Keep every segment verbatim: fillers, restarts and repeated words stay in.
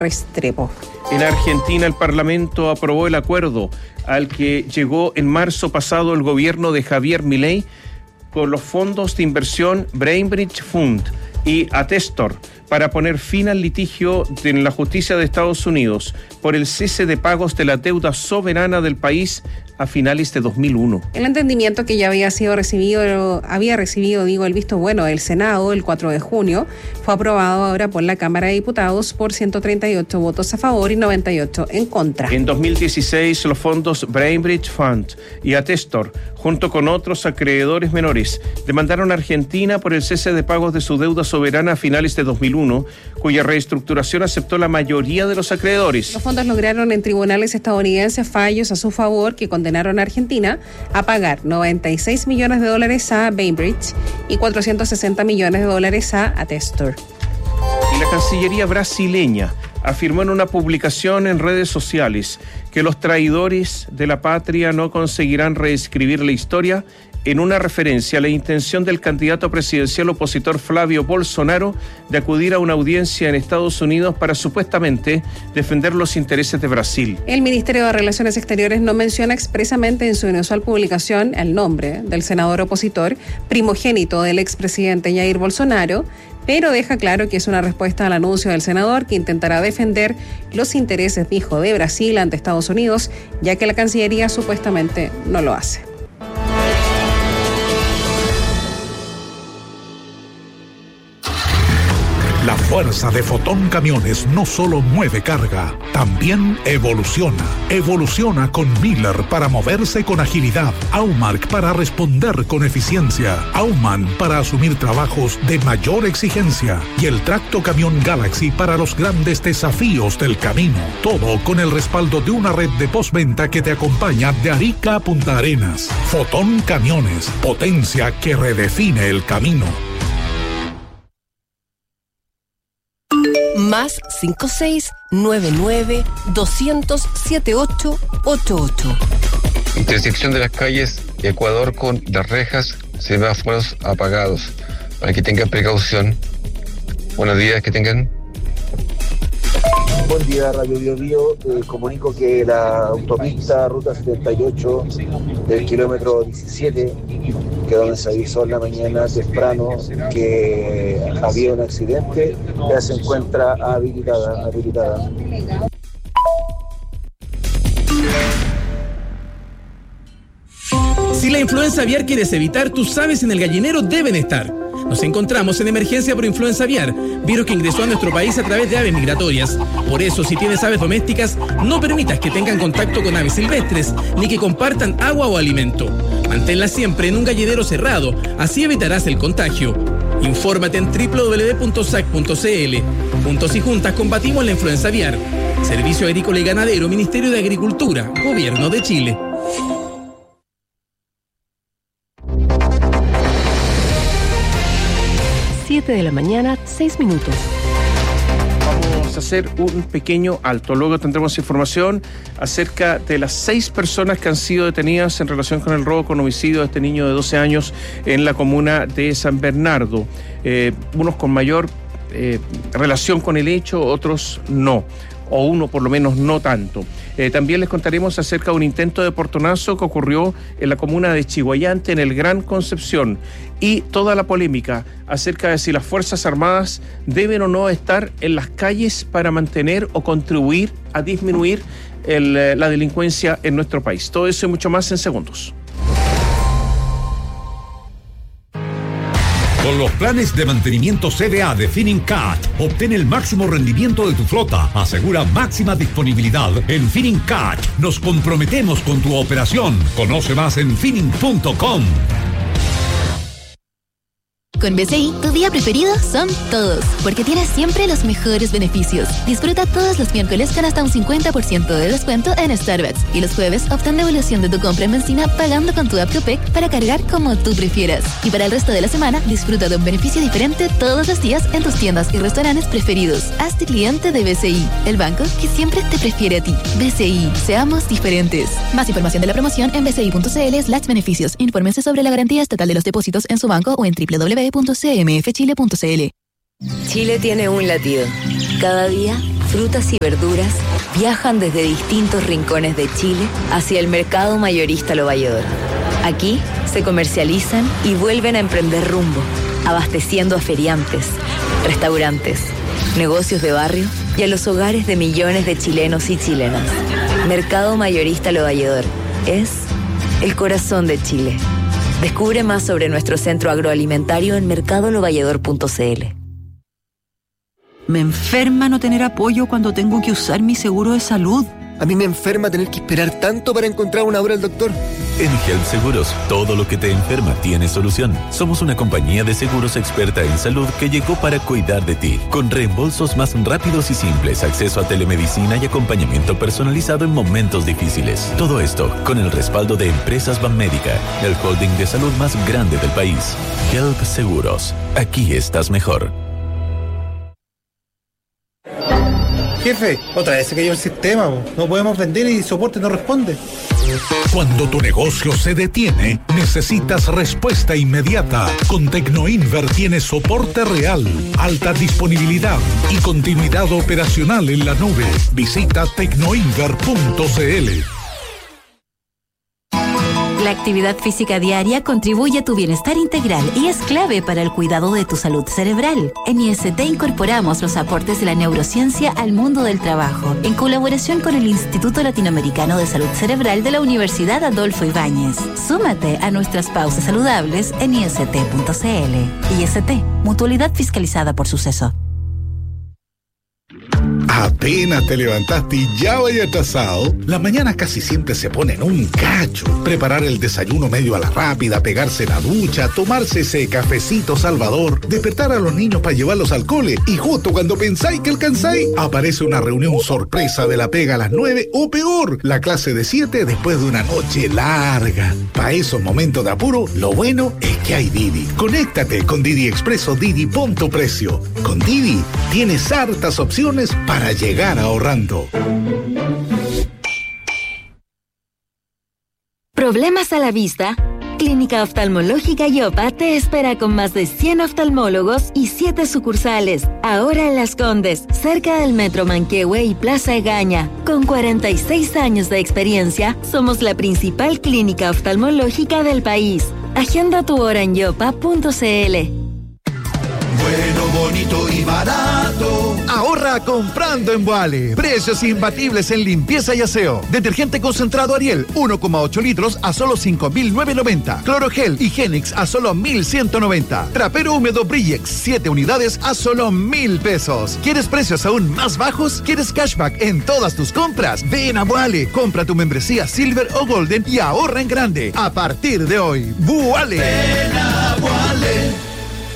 Restrepo. En Argentina, el Parlamento aprobó el acuerdo al que llegó en marzo pasado el gobierno de Javier Milei con los fondos de inversión Brainbridge Fund y Atestor para poner fin al litigio en la justicia de Estados Unidos por el cese de pagos de la deuda soberana del país a finales de dos mil uno. El entendimiento que ya había sido recibido, había recibido, digo, el visto bueno del Senado el cuatro de junio, fue aprobado ahora por la Cámara de Diputados por ciento treinta y ocho votos a favor y noventa y ocho en contra. En dos mil dieciséis, los fondos Brainbridge Fund y Atestor, junto con otros acreedores menores, demandaron a Argentina por el cese de pagos de su deuda soberana a finales de dos mil uno, cuya reestructuración aceptó la mayoría de los acreedores. Los fondos lograron en tribunales estadounidenses fallos a su favor que condenaron a Argentina a pagar noventa y seis millones de dólares a Bainbridge y cuatrocientos sesenta millones de dólares a Atestor. Y la Cancillería brasileña afirmó en una publicación en redes sociales que los traidores de la patria no conseguirán reescribir la historia, en una referencia a la intención del candidato presidencial opositor Flavio Bolsonaro de acudir a una audiencia en Estados Unidos para supuestamente defender los intereses de Brasil. El Ministerio de Relaciones Exteriores no menciona expresamente en su inusual publicación el nombre del senador opositor, primogénito del expresidente Jair Bolsonaro, pero deja claro que es una respuesta al anuncio del senador que intentará defender los intereses, dijo, de Brasil ante Estados Unidos, ya que la Cancillería supuestamente no lo hace. La fuerza de Fotón Camiones no solo mueve carga, también evoluciona. Evoluciona con Miller para moverse con agilidad, Aumark para responder con eficiencia, Auman para asumir trabajos de mayor exigencia y el Tracto Camión Galaxy para los grandes desafíos del camino. Todo con el respaldo de una red de postventa que te acompaña de Arica a Punta Arenas. Fotón Camiones, potencia que redefine el camino. Más cinco seis nueve nueve doscientos setenta y ocho ochenta y ocho. Intersección de las calles Ecuador con Las Rejas, semáforos apagados. Para que tengan precaución. Buenos días, que tengan. Buen día, Radio Bio Bio. Eh, comunico que la autopista Ruta setenta y ocho del kilómetro diecisiete, que donde se avisó en la mañana temprano que había un accidente, ya se encuentra habilitada, habilitada. Si la influenza aviar quieres evitar, tus aves en el gallinero deben estar. Nos encontramos en emergencia por influenza aviar, virus que ingresó a nuestro país a través de aves migratorias. Por eso, si tienes aves domésticas, no permitas que tengan contacto con aves silvestres, ni que compartan agua o alimento. Manténlas siempre en un gallinero cerrado, así evitarás el contagio. Infórmate en doble u doble u doble u punto s a c punto c l. Juntos y juntas combatimos la influenza aviar. Servicio Agrícola y Ganadero, Ministerio de Agricultura, Gobierno de Chile. siete de la mañana, seis minutos. Vamos a hacer un pequeño alto. Luego tendremos información acerca de las seis personas que han sido detenidas en relación con el robo con homicidio de este niño de doce años en la comuna de San Bernardo. Eh, unos con mayor eh, relación con el hecho, otros no. O uno por lo menos no tanto. Eh, también les contaremos acerca de un intento de portonazo que ocurrió en la comuna de Chiguayante, en el Gran Concepción, y toda la polémica acerca de si las Fuerzas Armadas deben o no estar en las calles para mantener o contribuir a disminuir el, la delincuencia en nuestro país. Todo eso y mucho más en segundos. Con los planes de mantenimiento C D A de Finincat, obtén el máximo rendimiento de tu flota. Asegura máxima disponibilidad. En Finincat nos comprometemos con tu operación. Conoce más en fining punto com. Con B C I, tu día preferido son todos, porque tienes siempre los mejores beneficios. Disfruta todos los miércoles con hasta un cincuenta por ciento de descuento en Starbucks. Y los jueves obtén devolución de tu compra en benzina pagando con tu app Copec para cargar como tú prefieras. Y para el resto de la semana, disfruta de un beneficio diferente todos los días en tus tiendas y restaurantes preferidos. Hazte cliente de B C I, el banco que siempre te prefiere a ti. B C I, seamos diferentes. Más información de la promoción en bci.cl slash beneficios. Infórmense sobre la garantía estatal de los depósitos en su banco o en doble u doble u doble u punto c m f chile punto c l. Chile tiene un latido. Cada día frutas y verduras viajan desde distintos rincones de Chile hacia el mercado mayorista Lo Valledor. Aquí se comercializan y vuelven a emprender rumbo, abasteciendo a feriantes, restaurantes, negocios de barrio y a los hogares de millones de chilenos y chilenas. Mercado Mayorista Lo Valledor es el corazón de Chile. Descubre más sobre nuestro centro agroalimentario en mercado lo valledor punto c l. Me enferma no tener apoyo cuando tengo que usar mi seguro de salud. A mí me enferma tener que esperar tanto para encontrar una hora al doctor. En Help Seguros, todo lo que te enferma tiene solución. Somos una compañía de seguros experta en salud que llegó para cuidar de ti, con reembolsos más rápidos y simples, acceso a telemedicina y acompañamiento personalizado en momentos difíciles. Todo esto con el respaldo de Empresas Banmédica, el holding de salud más grande del país. Help Seguros, aquí estás mejor. Jefe, otra vez se cayó el sistema, no podemos vender y soporte no responde. Cuando tu negocio se detiene, necesitas respuesta inmediata. Con Tecnoinver tienes soporte real, alta disponibilidad y continuidad operacional en la nube. Visita tecnoinver punto c l. La actividad física diaria contribuye a tu bienestar integral y es clave para el cuidado de tu salud cerebral. En I S T incorporamos los aportes de la neurociencia al mundo del trabajo, en colaboración con el Instituto Latinoamericano de Salud Cerebral de la Universidad Adolfo Ibáñez. Súmate a nuestras pausas saludables en i s t punto c l. I S T, mutualidad fiscalizada por Suceso. Apenas te levantaste y ya vaya atrasado. Las mañanas casi siempre se ponen un cacho. Preparar el desayuno medio a la rápida, pegarse la ducha, tomarse ese cafecito salvador, despertar a los niños para llevarlos al cole y justo cuando pensáis que alcanzáis, aparece una reunión sorpresa de la pega a las nueve o peor, la clase de siete después de una noche larga. Para esos momentos de apuro, lo bueno es que hay Didi. Conéctate con Didi Expreso Didi Punto Precio. Con Didi tienes hartas opciones para llegar ahorrando. ¿Problemas a la vista? Clínica Oftalmológica Yopa te espera con más de cien oftalmólogos y siete sucursales. Ahora en Las Condes, cerca del Metro Manquehue y Plaza Egaña. Con cuarenta y seis años de experiencia, somos la principal clínica oftalmológica del país. Agenda tu hora en yopa punto c l. Bueno, bonito y barato. Ahorra comprando en Boale. Precios imbatibles en limpieza y aseo. Detergente concentrado Ariel, uno coma ocho litros a solo cinco mil novecientos noventa. Clorogel y Genix a solo mil ciento noventa. Trapero húmedo Brillex, siete unidades a solo mil pesos. ¿Quieres precios aún más bajos? ¿Quieres cashback en todas tus compras? Ven a Boale. Compra tu membresía Silver o Golden y ahorra en grande. A partir de hoy, Boale. Ven a Boale.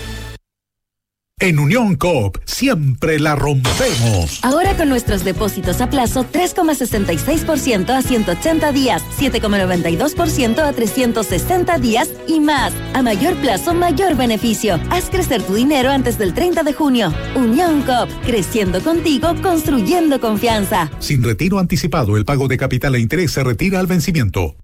En Unión Coop siempre la rompemos. Ahora con nuestros depósitos a plazo tres coma sesenta y seis por ciento a ciento ochenta días, siete coma noventa y dos por ciento a trescientos sesenta días y más. A mayor plazo, mayor beneficio. Haz crecer tu dinero antes del treinta de junio. Unión Coop, creciendo contigo, construyendo confianza. Sin retiro anticipado, el pago de capital e interés se retira al vencimiento.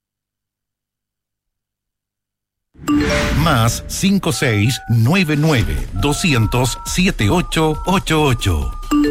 Más cinco seis nueve nueve dos cero cero siete ocho ocho ocho.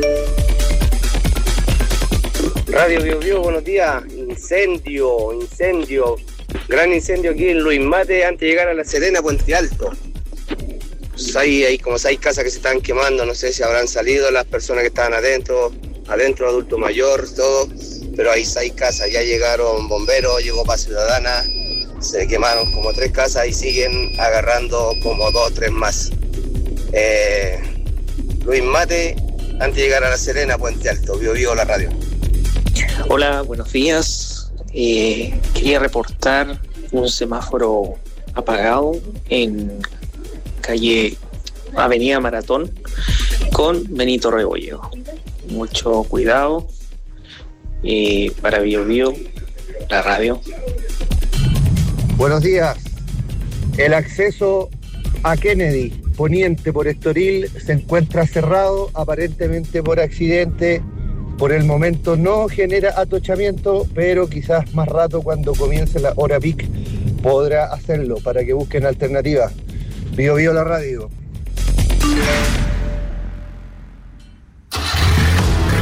Radio Bio Bio, buenos días. Incendio, incendio. Gran incendio aquí en Luis Mate antes de llegar a La Serena, Puente Alto. Pues hay, hay como seis casas que se están quemando, no sé si habrán salido las personas que estaban adentro, adentro adulto mayor, todo, pero hay seis casas, ya llegaron bomberos, llegó Paz Ciudadana. Se quemaron como tres casas y siguen agarrando como dos o tres más. Eh, Luis Mate, antes de llegar a La Serena, Puente Alto, Bio Bio, la radio. Hola, buenos días. Eh, quería reportar un semáforo apagado en calle Avenida Maratón con Benito Rebolledo. Mucho cuidado. Eh, para Bio Bio, la radio. Buenos días. El acceso a Kennedy, poniente por Estoril, se encuentra cerrado, aparentemente por accidente. Por el momento no genera atochamiento, pero quizás más rato, cuando comience la hora pic, podrá hacerlo, para que busquen alternativas. Bio Bio, la radio.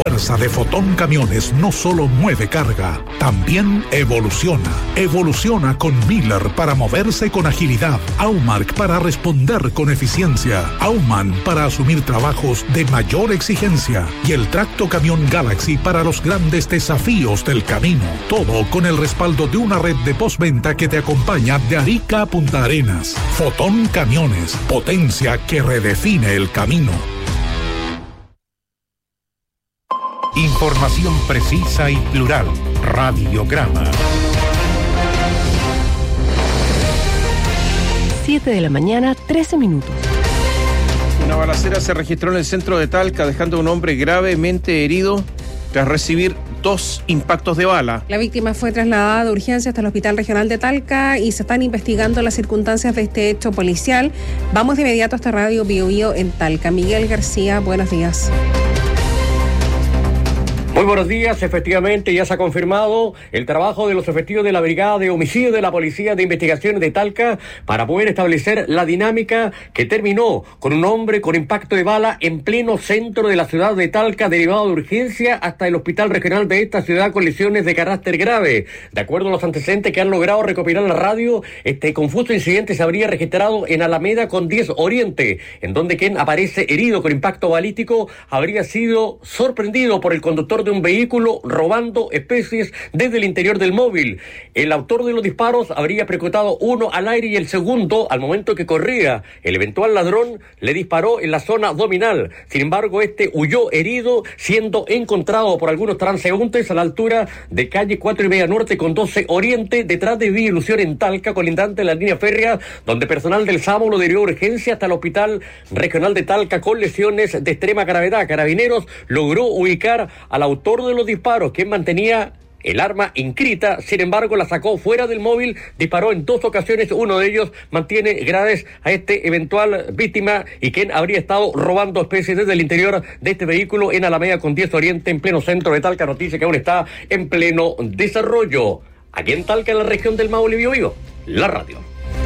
fuerza de Fotón Camiones no solo mueve carga, también evoluciona. Evoluciona con Miller para moverse con agilidad, Aumark para responder con eficiencia, Auman para asumir trabajos de mayor exigencia y el tracto camión Galaxy para los grandes desafíos del camino. Todo con el respaldo de una red de postventa que te acompaña de Arica a Punta Arenas. Fotón Camiones, potencia que redefine el camino. Información precisa y plural. Radiograma. siete de la mañana, trece minutos. Una balacera se registró en el centro de Talca, dejando a un hombre gravemente herido tras recibir dos impactos de bala. La víctima fue trasladada de urgencia hasta el Hospital Regional de Talca y se están investigando las circunstancias de este hecho policial. Vamos de inmediato hasta Radio Bio Bio en Talca. Miguel García, buenos días. Muy buenos días, efectivamente ya se ha confirmado el trabajo de los efectivos de la Brigada de Homicidio de la Policía de Investigaciones de Talca para poder establecer la dinámica que terminó con un hombre con impacto de bala en pleno centro de la ciudad de Talca, derivado de urgencia hasta el Hospital Regional de esta ciudad con lesiones de carácter grave. De acuerdo a los antecedentes que han logrado recopilar la radio, este confuso incidente se habría registrado en Alameda con diez Oriente, en donde quien aparece herido con impacto balístico habría sido sorprendido por el conductor de un vehículo robando especies desde el interior del móvil. El autor de los disparos habría percutado uno al aire y el segundo, al momento que corría, el eventual ladrón le disparó en la zona abdominal. Sin embargo, este huyó herido, siendo encontrado por algunos transeúntes a la altura de calle cuatro y media Norte con doce Oriente, detrás de Vía Ilusión en Talca, colindante en la línea férrea, donde personal del SAMU lo derivó de urgencia hasta el Hospital Regional de Talca con lesiones de extrema gravedad. Carabineros logró ubicar al autor de los disparos, quien mantenía el arma inscrita, sin embargo la sacó fuera del móvil, disparó en dos ocasiones, uno de ellos mantiene graves a este eventual víctima y quien habría estado robando especies desde el interior de este vehículo en Alameda con diez Oriente, en pleno centro de Talca, noticia que aún está en pleno desarrollo. Aquí en Talca, en la región del Maule, Bio Bio, la radio.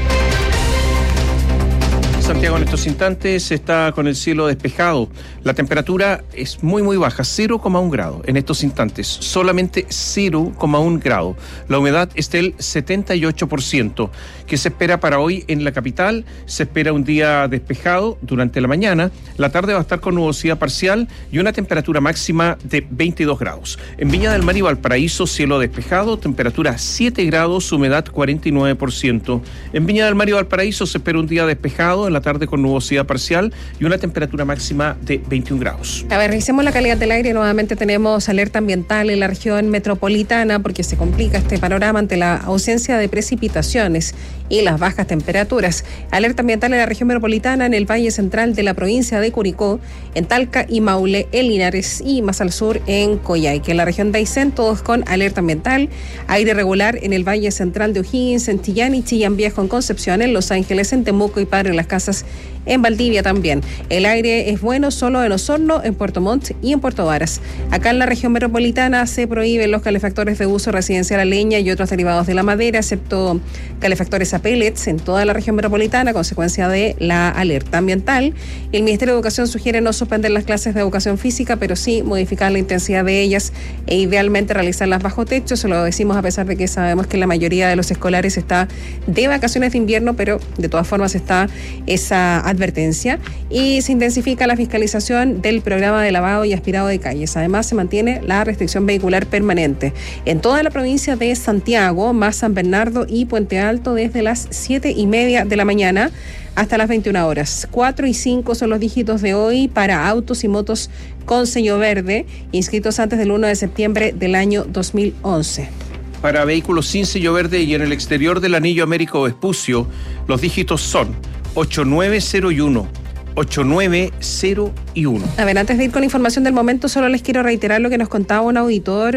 Santiago en estos instantes está con el cielo despejado. La temperatura es muy muy baja, cero coma uno grado en estos instantes, solamente cero coma uno grado. La humedad es del setenta y ocho por ciento. ¿Qué se espera para hoy en la capital? Se espera un día despejado durante la mañana. La tarde va a estar con nubosidad parcial y una temperatura máxima de veintidós grados. En Viña del Mar y Valparaíso, cielo despejado, temperatura siete grados, humedad cuarenta y nueve por ciento. En Viña del Mar y Valparaíso se espera un día despejado, en la tarde con nubosidad parcial y una temperatura máxima de veintiún grados. A ver, revisemos la calidad del aire. Nuevamente tenemos alerta ambiental en la región metropolitana porque se complica este panorama ante la ausencia de precipitaciones y las bajas temperaturas. Alerta ambiental en la región metropolitana, en el Valle Central de la provincia de Curicó, en Talca y Maule, en Linares y más al sur en Coyhaique. En la región de Aysén, todos con alerta ambiental. Aire regular en el Valle Central de O'Higgins, en Chillán y Chillán Viejo, en Concepción, en Los Ángeles, en Temuco y Padre en las Casas, en Valdivia también. El aire es bueno solo en Osorno, en Puerto Montt y en Puerto Varas. Acá en la región metropolitana se prohíben los calefactores de uso residencial a leña y otros derivados de la madera, excepto calefactores a pellets en toda la región metropolitana, a consecuencia de la alerta ambiental. El Ministerio de Educación sugiere no suspender las clases de educación física, pero sí modificar la intensidad de ellas e idealmente realizarlas bajo techo. Se lo decimos a pesar de que sabemos que la mayoría de los escolares está de vacaciones de invierno, pero de todas formas está esa advertencia. Y se intensifica la fiscalización del programa de lavado y aspirado de calles. Además, se mantiene la restricción vehicular permanente en toda la provincia de Santiago, más San Bernardo y Puente Alto, desde las siete y media de la mañana hasta las veintiuna horas. cuatro y cinco son los dígitos de hoy para autos y motos con sello verde, inscritos antes del uno de septiembre del año dos mil once. Para vehículos sin sello verde y en el exterior del anillo Américo Vespucio, los dígitos son ocho nueve cero y uno. ocho nueve cero y uno. A ver, antes de ir con la información del momento, solo les quiero reiterar lo que nos contaba un auditor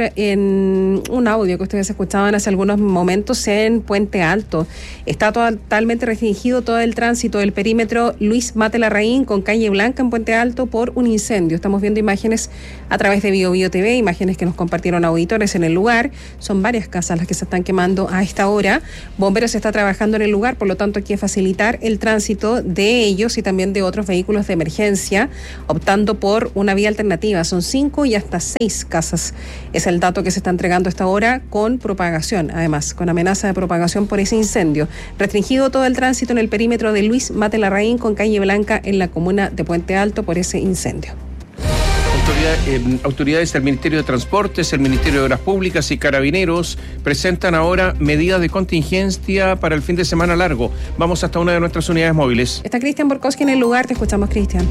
en un audio que ustedes escuchaban hace algunos momentos en Puente Alto. Está totalmente restringido todo el tránsito del perímetro Luis Mate Larraín con Calle Blanca en Puente Alto por un incendio. Estamos viendo imágenes a través de Bio Bio T V, imágenes que nos compartieron auditores en el lugar. Son varias casas las que se están quemando a esta hora. Bomberos está trabajando en el lugar, por lo tanto hay que facilitar el tránsito de ellos y también de otros otros vehículos de emergencia, optando por una vía alternativa. Son cinco y hasta seis casas. Es el dato que se está entregando hasta ahora, con propagación, además, con amenaza de propagación por ese incendio. Restringido todo el tránsito en el perímetro de Luis Mate Larraín con calle Blanca en la comuna de Puente Alto por ese incendio. Autoridad, eh, autoridades del Ministerio de Transportes, el Ministerio de Obras Públicas y Carabineros presentan ahora medidas de contingencia para el fin de semana largo. Vamos hasta una de nuestras unidades móviles. Está Cristian Borkowski en el lugar, te escuchamos, Cristian.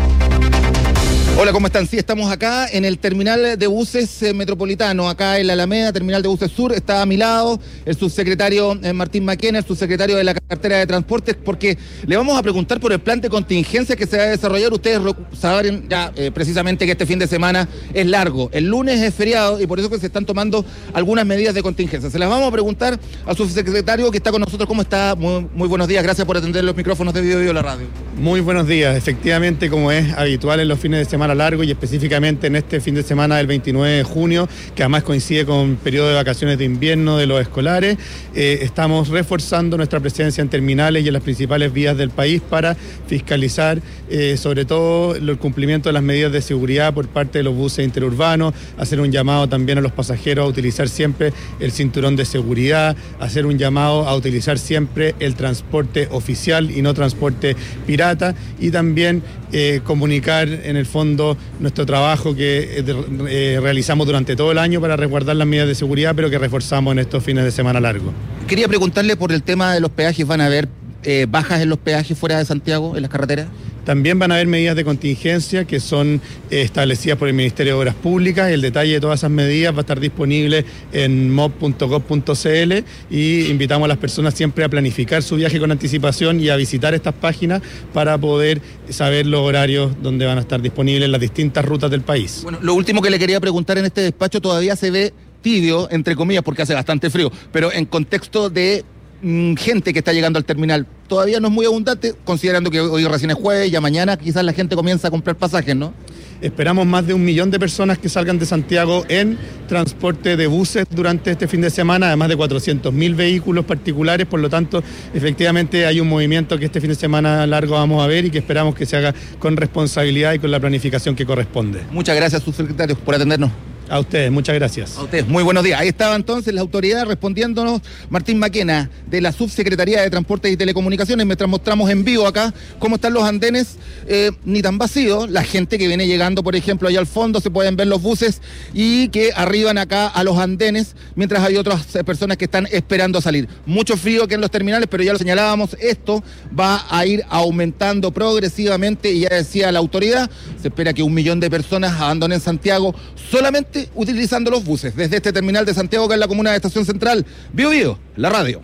Hola, ¿cómo están? Sí, estamos acá en el terminal de buses eh, metropolitano, acá en la Alameda, terminal de buses sur. Está a mi lado el subsecretario eh, Martín Maquena, el subsecretario de la cartera de transportes, porque le vamos a preguntar por el plan de contingencia que se va a desarrollar. Ustedes saben ya eh, precisamente que este fin de semana es largo. El lunes es feriado y por eso que se están tomando algunas medidas de contingencia. Se las vamos a preguntar al subsecretario que está con nosotros. ¿Cómo está? Muy, muy buenos días. Gracias por atender los micrófonos de Bio Bio la radio. Muy buenos días. Efectivamente, como es habitual en los fines de semana largo y específicamente en este fin de semana del veintinueve de junio, que además coincide con periodo de vacaciones de invierno de los escolares, eh, estamos reforzando nuestra presencia en terminales y en las principales vías del país para fiscalizar eh, sobre todo el cumplimiento de las medidas de seguridad por parte de los buses interurbanos, hacer un llamado también a los pasajeros a utilizar siempre el cinturón de seguridad, hacer un llamado a utilizar siempre el transporte oficial y no transporte pirata, y también eh, comunicar en el fondo nuestro trabajo que eh, eh, realizamos durante todo el año para resguardar las medidas de seguridad, pero que reforzamos en estos fines de semana largos. Quería preguntarle por el tema de los peajes. ¿Van a haber eh, bajas en los peajes fuera de Santiago, en las carreteras? También van a haber medidas de contingencia que son eh, establecidas por el Ministerio de Obras Públicas. El detalle de todas esas medidas va a estar disponible en m o b punto gov punto c l y invitamos a las personas siempre a planificar su viaje con anticipación y a visitar estas páginas para poder saber los horarios donde van a estar disponibles las distintas rutas del país. Bueno, lo último que le quería preguntar en este despacho, todavía se ve tibio, entre comillas, porque hace bastante frío, pero en contexto de mmm, gente que está llegando al terminal, todavía no es muy abundante, considerando que hoy recién es jueves, ya mañana quizás la gente comienza a comprar pasajes, ¿no? Esperamos más de un millón de personas que salgan de Santiago en transporte de buses durante este fin de semana, además de cuatrocientos mil vehículos particulares. Por lo tanto, efectivamente hay un movimiento que este fin de semana largo vamos a ver y que esperamos que se haga con responsabilidad y con la planificación que corresponde. Muchas gracias, subsecretario, por atendernos. A ustedes, muchas gracias. A ustedes, muy buenos días. Ahí estaba entonces la autoridad respondiéndonos, Martín Maquena, de la Subsecretaría de Transportes y Telecomunicaciones, mientras mostramos en vivo acá cómo están los andenes, eh, ni tan vacíos. La gente que viene llegando, por ejemplo, allá al fondo, se pueden ver los buses y que arriban acá a los andenes, mientras hay otras personas que están esperando a salir. Mucho frío que en los terminales, pero ya lo señalábamos, esto va a ir aumentando progresivamente y ya decía la autoridad, se espera que un millón de personas abandonen Santiago solamente utilizando los buses desde este terminal de Santiago, que es la comuna de Estación Central. Bio Bio, la radio.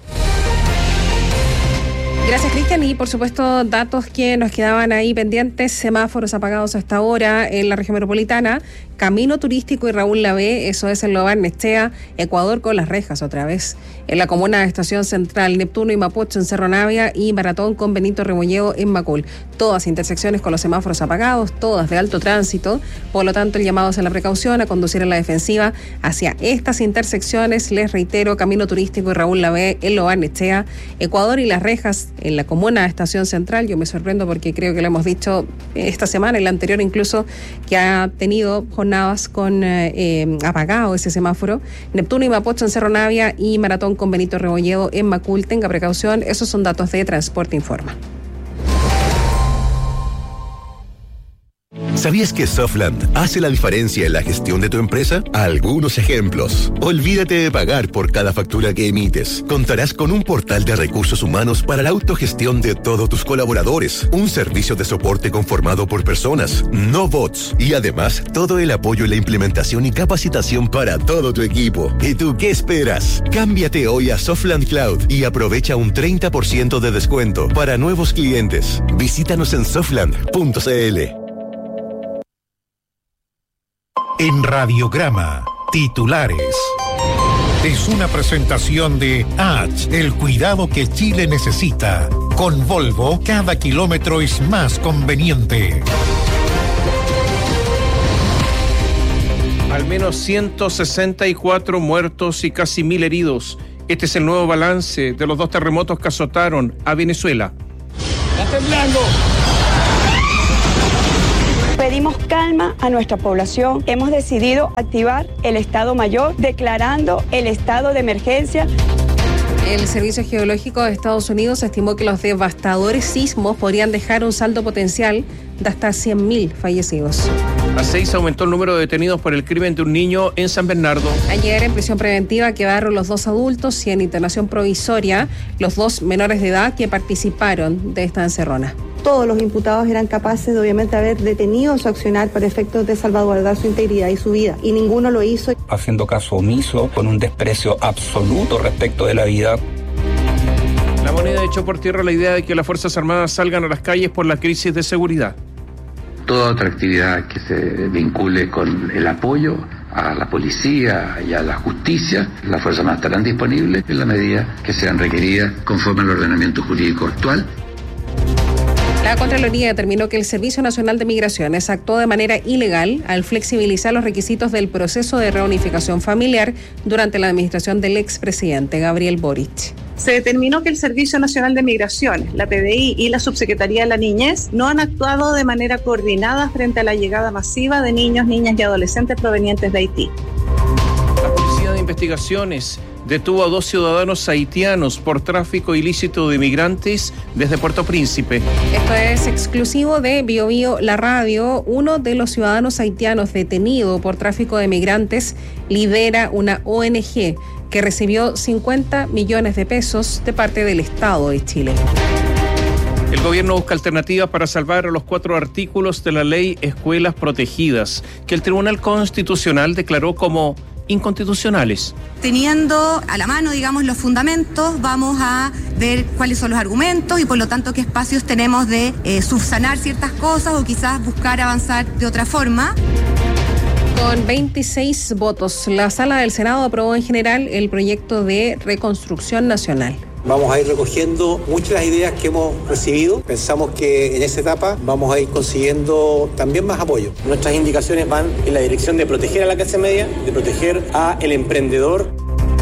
Gracias, Cristian. Y por supuesto, datos que nos quedaban ahí pendientes: semáforos apagados hasta ahora en la región metropolitana, Camino Turístico y Raúl Lavé, eso es en Lobar Nestea, Ecuador con Las Rejas otra vez, en la comuna de Estación Central, Neptuno y Mapocho en Cerro Navia y Maratón con Benito Rebolledo en Macul. Todas intersecciones con los semáforos apagados, todas de alto tránsito, por lo tanto el llamado es a la precaución, a conducir en la defensiva hacia estas intersecciones. Les reitero, Camino Turístico y Raúl Lavé en Lobar Nestea, Ecuador y Las Rejas en la comuna de Estación Central. Yo me sorprendo porque creo que lo hemos dicho esta semana y la anterior incluso, que ha tenido jornadas con eh, eh, apagado ese semáforo. Neptuno y Mapocho en Cerro Navia y Maratón con Benito Rebolledo en Macul. Tenga precaución, esos son datos de Transporte Informa. ¿Sabías que Softland hace la diferencia en la gestión de tu empresa? Algunos ejemplos. Olvídate de pagar por cada factura que emites. Contarás con un portal de recursos humanos para la autogestión de todos tus colaboradores. Un servicio de soporte conformado por personas, no bots. Y además, todo el apoyo en la implementación y capacitación para todo tu equipo. ¿Y tú qué esperas? Cámbiate hoy a Softland Cloud y aprovecha un treinta por ciento de descuento para nuevos clientes. Visítanos en softland punto c l. En Radiograma, titulares. Es una presentación de H, el cuidado que Chile necesita. Con Volvo, cada kilómetro es más conveniente. Al menos ciento sesenta y cuatro muertos y casi mil heridos. Este es el nuevo balance de los dos terremotos que azotaron a Venezuela. ¡Está temblando! Pedimos calma a nuestra población. Hemos decidido activar el Estado Mayor, declarando el estado de emergencia. El Servicio Geológico de Estados Unidos estimó que los devastadores sismos podrían dejar un saldo potencial de hasta cien mil fallecidos. A seis aumentó el número de detenidos por el crimen de un niño en San Bernardo. Ayer en prisión preventiva quedaron los dos adultos y en internación provisoria los dos menores de edad que participaron de esta encerrona. Todos los imputados eran capaces de obviamente haber detenido su accionar para efectos de salvaguardar su integridad y su vida, y ninguno lo hizo. Haciendo caso omiso, con un desprecio absoluto respecto de la vida. La Moneda echó por tierra la idea de que las Fuerzas Armadas salgan a las calles por la crisis de seguridad. Toda otra actividad que se vincule con el apoyo a la policía y a la justicia, las Fuerzas Armadas estarán disponibles en la medida que sean requeridas conforme al ordenamiento jurídico actual. La Contraloría determinó que el Servicio Nacional de Migraciones actuó de manera ilegal al flexibilizar los requisitos del proceso de reunificación familiar durante la administración del expresidente Gabriel Boric. Se determinó que el Servicio Nacional de Migraciones, la P D I y la Subsecretaría de la Niñez no han actuado de manera coordinada frente a la llegada masiva de niños, niñas y adolescentes provenientes de Haití. La Policía de Investigaciones detuvo a dos ciudadanos haitianos por tráfico ilícito de migrantes desde Puerto Príncipe. Esto es exclusivo de Bio Bio La Radio. Uno de los ciudadanos haitianos detenido por tráfico de migrantes lidera una O N G que recibió cincuenta millones de pesos de parte del Estado de Chile. El gobierno busca alternativas para salvar los cuatro artículos de la ley Escuelas Protegidas, que el Tribunal Constitucional declaró como inconstitucionales. Teniendo a la mano, digamos, los fundamentos, vamos a ver cuáles son los argumentos y por lo tanto qué espacios tenemos de eh, subsanar ciertas cosas o quizás buscar avanzar de otra forma. Con veintiséis votos, la Sala del Senado aprobó en general el proyecto de reconstrucción nacional. Vamos a ir recogiendo muchas de las ideas que hemos recibido. Pensamos que en esta etapa vamos a ir consiguiendo también más apoyo. Nuestras indicaciones van en la dirección de proteger a la clase media, de proteger al emprendedor.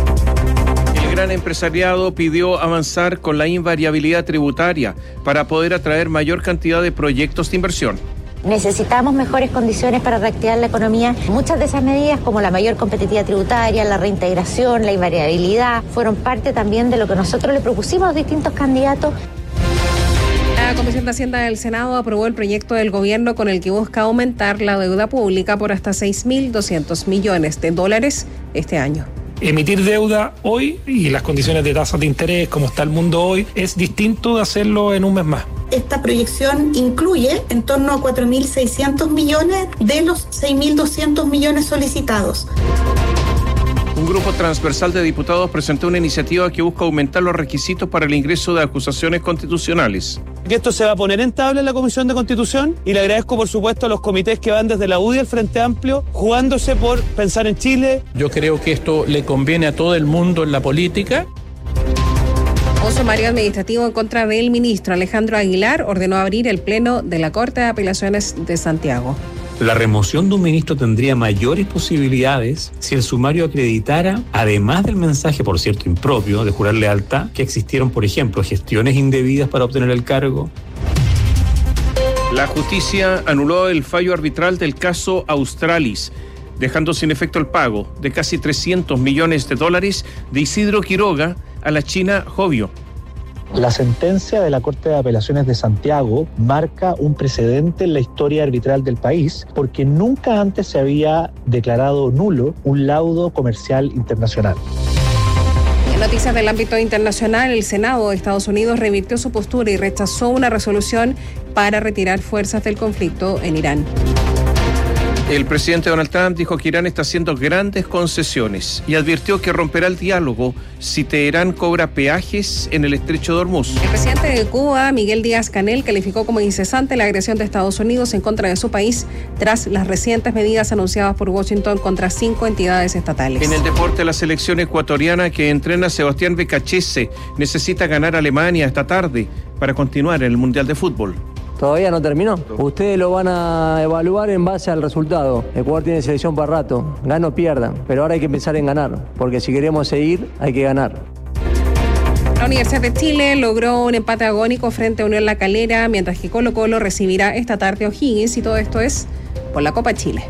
El gran empresariado pidió avanzar con la invariabilidad tributaria para poder atraer mayor cantidad de proyectos de inversión. Necesitamos mejores condiciones para reactivar la economía. Muchas de esas medidas, como la mayor competitividad tributaria, la reintegración, la invariabilidad, fueron parte también de lo que nosotros le propusimos a los distintos candidatos. La Comisión de Hacienda del Senado aprobó el proyecto del gobierno con el que busca aumentar la deuda pública por hasta seis mil doscientos millones de dólares este año. Emitir deuda hoy y las condiciones de tasas de interés, como está el mundo hoy, es distinto de hacerlo en un mes más. Esta proyección incluye en torno a cuatro mil seiscientos millones de los seis mil doscientos millones solicitados. Un grupo transversal de diputados presentó una iniciativa que busca aumentar los requisitos para el ingreso de acusaciones constitucionales. Que esto se va a poner en tabla en la Comisión de Constitución y le agradezco por supuesto a los comités que van desde la U D I al Frente Amplio jugándose por pensar en Chile. Yo creo que esto le conviene a todo el mundo en la política. Un sumario administrativo en contra del ministro Alejandro Aguilar ordenó abrir el pleno de la Corte de Apelaciones de Santiago. La remoción de un ministro tendría mayores posibilidades si el sumario acreditara, además del mensaje, por cierto, impropio de jurar lealtad, que existieron, por ejemplo, gestiones indebidas para obtener el cargo. La justicia anuló el fallo arbitral del caso Australis, dejando sin efecto el pago de casi trescientos millones de dólares de Isidro Quiroga a la China Jovio. La sentencia de la Corte de Apelaciones de Santiago marca un precedente en la historia arbitral del país porque nunca antes se había declarado nulo un laudo comercial internacional. En noticias del ámbito internacional, el Senado de Estados Unidos revirtió su postura y rechazó una resolución para retirar fuerzas del conflicto en Irán. El presidente Donald Trump dijo que Irán está haciendo grandes concesiones y advirtió que romperá el diálogo si Teherán cobra peajes en el estrecho de Hormuz. El presidente de Cuba, Miguel Díaz-Canel, calificó como incesante la agresión de Estados Unidos en contra de su país tras las recientes medidas anunciadas por Washington contra cinco entidades estatales. En el deporte, la selección ecuatoriana que entrena a Sebastián Becachese necesita ganar a Alemania esta tarde para continuar en el Mundial de Fútbol. Todavía no terminó. Ustedes lo van a evaluar en base al resultado. Ecuador tiene selección para rato. Gana o pierda. Pero ahora hay que pensar en ganar. Porque si queremos seguir, hay que ganar. La Universidad de Chile logró un empate agónico frente a Unión La Calera, mientras que Colo Colo recibirá esta tarde a O'Higgins, y todo esto es por la Copa Chile.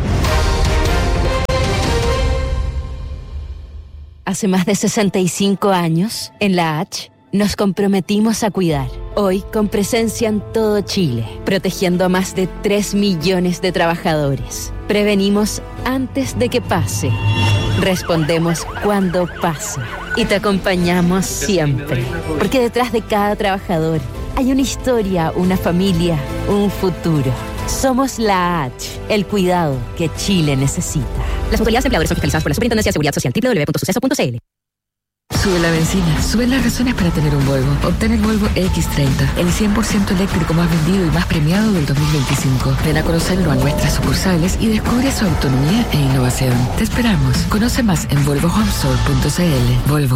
Hace más de sesenta y cinco años, en la H, nos comprometimos a cuidar. Hoy, con presencia en todo Chile, protegiendo a más de tres millones de trabajadores. Prevenimos antes de que pase. Respondemos cuando pase. Y te acompañamos siempre. Porque detrás de cada trabajador hay una historia, una familia, un futuro. Somos la H, el cuidado que Chile necesita. Las autoridades empleadoras son fiscalizadas por la Superintendencia de Seguridad Social. doble u doble u doble u punto suceso punto c l. Sube la benzina, suben las razones para tener un Volvo. Obtén el Volvo equis treinta, el cien por ciento eléctrico más vendido y más premiado del dos mil veinticinco. Ven a conocerlo a nuestras sucursales y descubre su autonomía e innovación. Te esperamos. Conoce más en volvo home store punto c l. Volvo.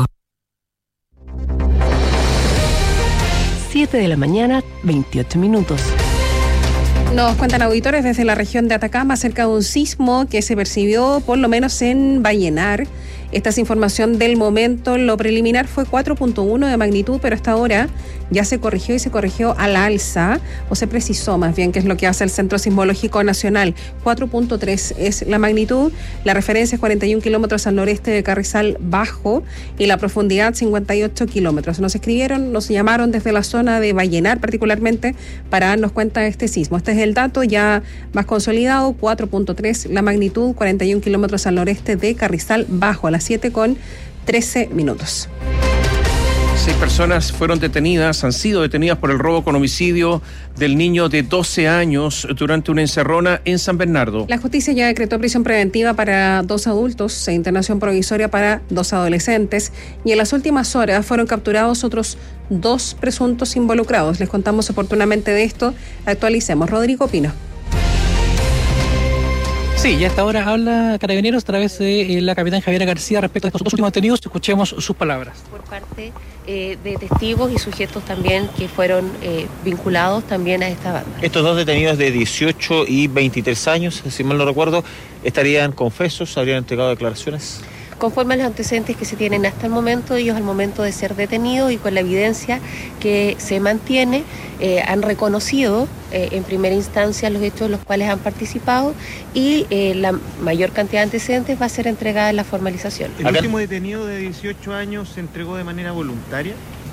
siete de la mañana, veintiocho minutos. Nos cuentan auditores desde la región de Atacama acerca de un sismo que se percibió por lo menos en Vallenar. Esta es información del momento. Lo preliminar fue cuatro punto uno de magnitud, pero hasta ahora ya se corrigió y se corrigió al alza, o se precisó más bien, que es lo que hace el Centro Sismológico Nacional. cuatro punto tres es la magnitud, la referencia es cuarenta y un kilómetros al noreste de Carrizal Bajo y la profundidad cincuenta y ocho kilómetros. Nos escribieron, nos llamaron desde la zona de Vallenar particularmente para darnos cuenta de este sismo. Este es el dato ya más consolidado, cuatro punto tres la magnitud, cuarenta y un kilómetros al noreste de Carrizal Bajo, a las siete con trece minutos. Seis personas fueron detenidas, han sido detenidas por el robo con homicidio del niño de doce años durante una encerrona en San Bernardo. La justicia ya decretó prisión preventiva para dos adultos e internación provisoria para dos adolescentes, y en las últimas horas fueron capturados otros dos presuntos involucrados. Les contamos oportunamente de esto. Actualicemos. Rodrigo Pino. Sí, ya hasta ahora habla Carabineros a través de eh, la capitán Javiera García respecto a estos dos últimos detenidos. Escuchemos sus palabras. Por parte eh, de testigos y sujetos también que fueron eh, vinculados también a esta banda. Estos dos detenidos de dieciocho y veintitrés años, si mal no recuerdo, ¿estarían confesos? ¿Habrían entregado declaraciones? Conforme a los antecedentes que se tienen hasta el momento, ellos al momento de ser detenidos y con la evidencia que se mantiene, eh, han reconocido eh, en primera instancia los hechos en los cuales han participado, y eh, la mayor cantidad de antecedentes va a ser entregada en la formalización. ¿El último detenido de dieciocho años se entregó de manera voluntaria?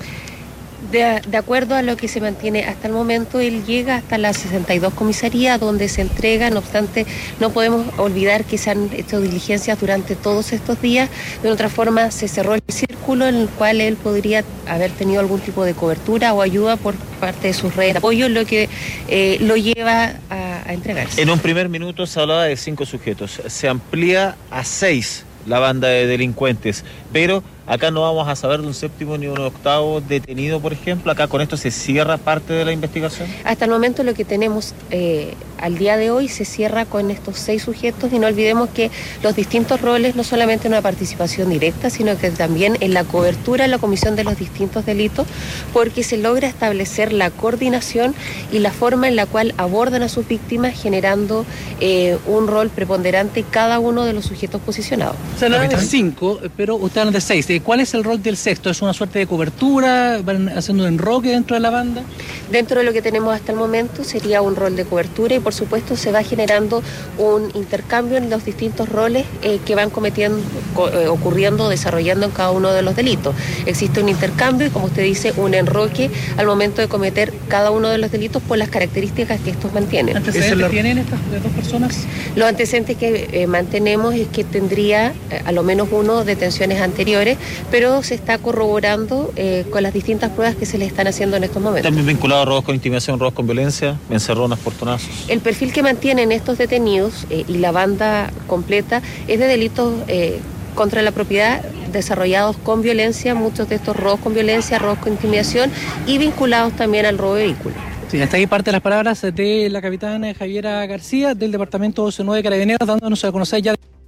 De, de acuerdo a lo que se mantiene hasta el momento, él llega hasta la sesenta y dos comisaría donde se entrega. No obstante, no podemos olvidar que se han hecho diligencias durante todos estos días. De otra forma, se cerró el círculo en el cual él podría haber tenido algún tipo de cobertura o ayuda por parte de sus redes de apoyo, lo que eh, lo lleva a, a entregarse. En un primer minuto se hablaba de cinco sujetos. Se amplía a seis la banda de delincuentes, pero acá no vamos a saber de un séptimo ni un octavo detenido, por ejemplo. Acá con esto se cierra parte de la investigación. Hasta el momento lo que tenemos eh, al día de hoy se cierra con estos seis sujetos, y no olvidemos que los distintos roles, no solamente en una participación directa, sino que también en la cobertura, en la comisión de los distintos delitos, porque se logra establecer la coordinación y la forma en la cual abordan a sus víctimas, generando eh, un rol preponderante cada uno de los sujetos posicionados. Se habla de cinco, pero usted habla de seis. ¿Cuál es el rol del sexto? ¿Es una suerte de cobertura? ¿Van haciendo un enroque dentro de la banda? Dentro de lo que tenemos hasta el momento sería un rol de cobertura, y por supuesto se va generando un intercambio en los distintos roles eh, que van cometiendo, co- eh, ocurriendo, desarrollando en cada uno de los delitos. Existe un intercambio y, como usted dice, un enroque al momento de cometer cada uno de los delitos por las características que estos mantienen. ¿Antecedentes lo... tienen estas dos personas? Los antecedentes que eh, mantenemos es que tendría eh, a lo menos uno detenciones anteriores, pero se está corroborando eh, con las distintas pruebas que se le están haciendo en estos momentos. ¿También vinculado a robos con intimidación, robos con violencia, encerronas, portonazos? El perfil que mantienen estos detenidos eh, y la banda completa es de delitos eh, contra la propiedad desarrollados con violencia, muchos de estos robos con violencia, robos con intimidación, y vinculados también al robo de vehículos. Sí, hasta ahí parte de las palabras de la capitana Javiera García del Departamento doce nueve de Carabineros, dándonos a conocer ya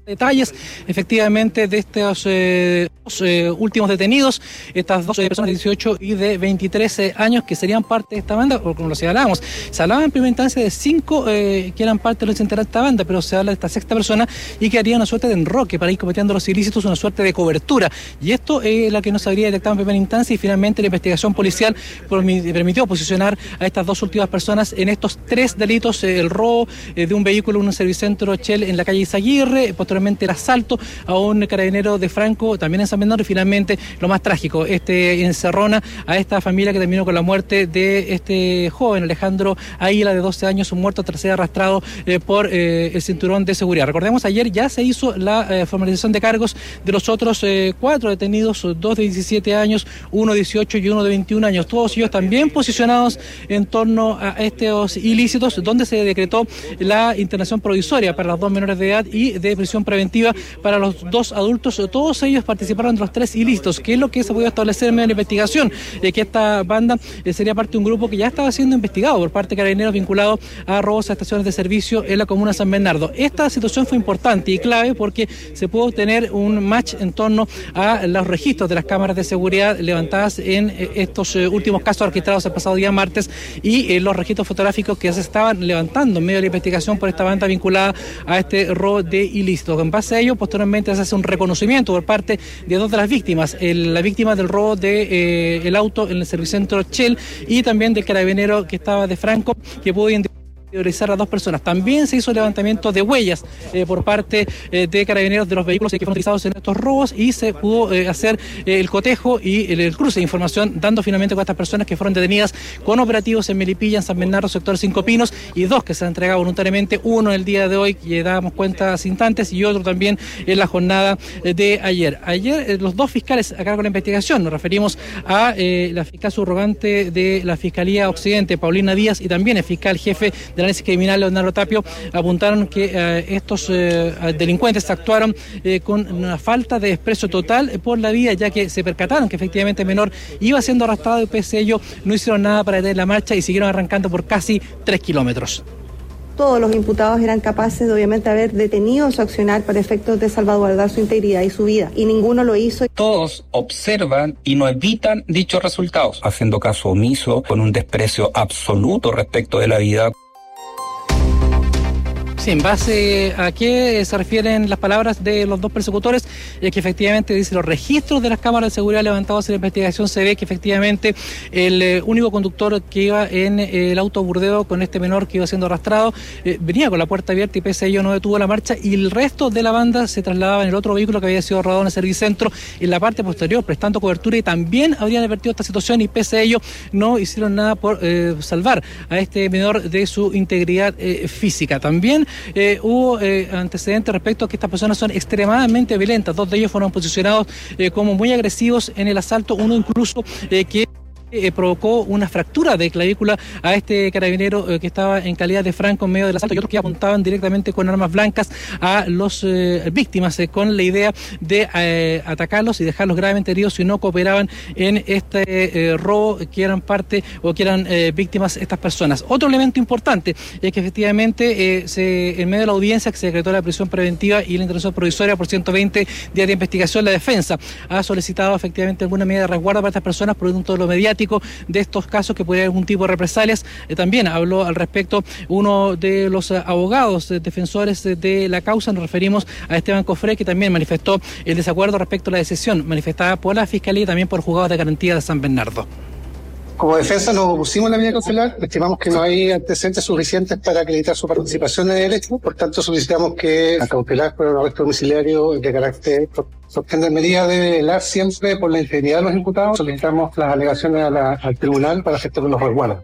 detalles efectivamente de estos eh, dos, eh, últimos detenidos, estas dos eh, personas de dieciocho y de veintitrés eh, años que serían parte de esta banda, o como lo señalábamos, se hablaba en primera instancia de cinco eh, que eran parte de los integrantes de esta banda, pero se habla de esta sexta persona y que haría una suerte de enroque para ir cometiendo los ilícitos, una suerte de cobertura, y esto es la que no se habría detectado en primera instancia, y finalmente la investigación policial permitió posicionar a estas dos últimas personas en estos tres delitos, eh, el robo eh, de un vehículo en un servicentro Shell en la calle Izaguirre, posteriormente el asalto a un carabinero de Franco, también en San Bernardo, y finalmente lo más trágico, este encerrona a esta familia que terminó con la muerte de este joven, Alejandro Águila, de doce años, un muerto tras ser arrastrado eh, por eh, el cinturón de seguridad. Recordemos, ayer ya se hizo la eh, formalización de cargos de los otros eh, cuatro detenidos, dos de diecisiete años, uno de dieciocho y uno de veintiún años, todos ellos también posicionados en torno a estos ilícitos, donde se decretó la internación provisoria para los dos menores de edad y de prisión preventiva para los dos adultos. Todos ellos participaron de los tres ilícitos, que es lo que se pudo establecer en medio de la investigación, eh, que esta banda eh, sería parte de un grupo que ya estaba siendo investigado por parte de carabineros vinculado a robos a estaciones de servicio en la comuna de San Bernardo. Esta situación fue importante y clave porque se pudo obtener un match en torno a los registros de las cámaras de seguridad levantadas en eh, estos eh, últimos casos registrados el pasado día martes y eh, los registros fotográficos que se estaban levantando en medio de la investigación por esta banda vinculada a este robo de ilícito. En base a ello, posteriormente se hace un reconocimiento por parte de dos de las víctimas, el, la víctima del robo de eh, el auto en el servicentro Shell y también del carabinero que estaba de Franco, que pudo identificar a dos personas. También se hizo levantamiento de huellas eh, por parte eh, de carabineros de los vehículos que fueron utilizados en estos robos y se pudo eh, hacer eh, el cotejo y el, el cruce de información, dando finalmente con estas personas que fueron detenidas con operativos en Melipilla, en San Bernardo, sector Cinco Pinos, y dos que se han entregado voluntariamente, uno el día de hoy, que dábamos cuenta hace instantes, y otro también en la jornada de ayer. Ayer eh, los dos fiscales a cargo de la investigación, nos referimos a eh, la fiscal subrogante de la Fiscalía Occidente, Paulina Díaz, y también el fiscal jefe de la análisis criminal, Leonardo Tapio, apuntaron que eh, estos eh, delincuentes actuaron eh, con una falta de desprecio total por la vía, ya que se percataron que efectivamente el menor iba siendo arrastrado y pese a ello no hicieron nada para detener la marcha y siguieron arrancando por casi tres kilómetros. Todos los imputados eran capaces de obviamente haber detenido su accionar para efectos de salvaguardar su integridad y su vida, y ninguno lo hizo. Todos observan y no evitan dichos resultados, haciendo caso omiso, con un desprecio absoluto respecto de la vida. Sí, en base a qué se refieren las palabras de los dos persecutores, es que efectivamente dice los registros de las cámaras de seguridad levantados en la investigación, se ve que efectivamente el eh, único conductor que iba en eh, el auto Burdeo con este menor que iba siendo arrastrado eh, venía con la puerta abierta y pese a ello no detuvo la marcha, y el resto de la banda se trasladaba en el otro vehículo que había sido rodado en el servicentro en la parte posterior prestando cobertura, y también habrían advertido esta situación y pese a ello no hicieron nada por eh, salvar a este menor de su integridad eh, física. También Eh, hubo eh, antecedentes respecto a que estas personas son extremadamente violentas. Dos de ellos fueron posicionados eh, como muy agresivos en el asalto, uno incluso eh, que Eh, provocó una fractura de clavícula a este carabinero eh, que estaba en calidad de Franco en medio del asalto, y otros que apuntaban directamente con armas blancas a los eh, víctimas eh, con la idea de eh, atacarlos y dejarlos gravemente heridos si no cooperaban en este eh, robo, que eran parte o que eran eh, víctimas estas personas. Otro elemento importante es que efectivamente eh, se, en medio de la audiencia que se decretó la prisión preventiva y la intervención provisoria por ciento veinte días de investigación, la defensa ha solicitado efectivamente alguna medida de resguardo para estas personas producto de lo mediático de estos casos que puede haber algún tipo de represalias. Eh, también habló al respecto uno de los eh, abogados eh, defensores eh, de la causa, nos referimos a Esteban Cofré, que también manifestó el desacuerdo respecto a la decisión manifestada por la Fiscalía y también por juzgados de garantía de San Bernardo. Como defensa nos opusimos a la medida cautelar, estimamos que no hay antecedentes suficientes para acreditar su participación en el hecho, por tanto solicitamos que la cautelar por un arresto domiciliario de carácter sostener medidas de velar siempre por la integridad de los imputados. Solicitamos las alegaciones a la, al tribunal para efectuar los resguardos.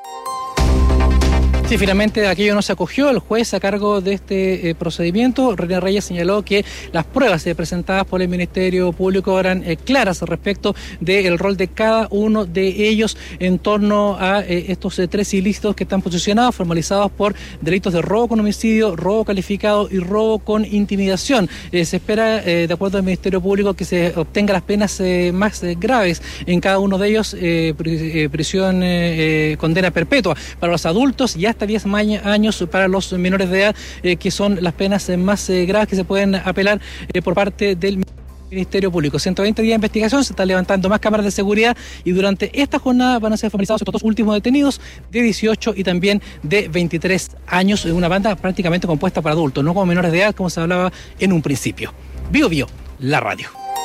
Sí, finalmente aquello no se acogió. El juez a cargo de este eh, procedimiento, René Reyes, señaló que las pruebas eh, presentadas por el Ministerio Público eran eh, claras respecto del rol de cada uno de ellos en torno a eh, estos eh, tres ilícitos que están posicionados, formalizados por delitos de robo con homicidio, robo calificado y robo con intimidación. Eh, se espera, eh, de acuerdo al Ministerio Público, que se obtengan las penas eh, más eh, graves en cada uno de ellos, eh, prisión, eh, condena perpetua para los adultos y hasta hasta diez años para los menores de edad, eh, que son las penas eh, más eh, graves que se pueden apelar eh, por parte del Ministerio Público. ciento veinte días de investigación, se están levantando más cámaras de seguridad y durante esta jornada van a ser formalizados estos dos últimos detenidos de dieciocho y también de veintitrés años, en una banda prácticamente compuesta por adultos, no como menores de edad como se hablaba en un principio. Bio Bio, la radio.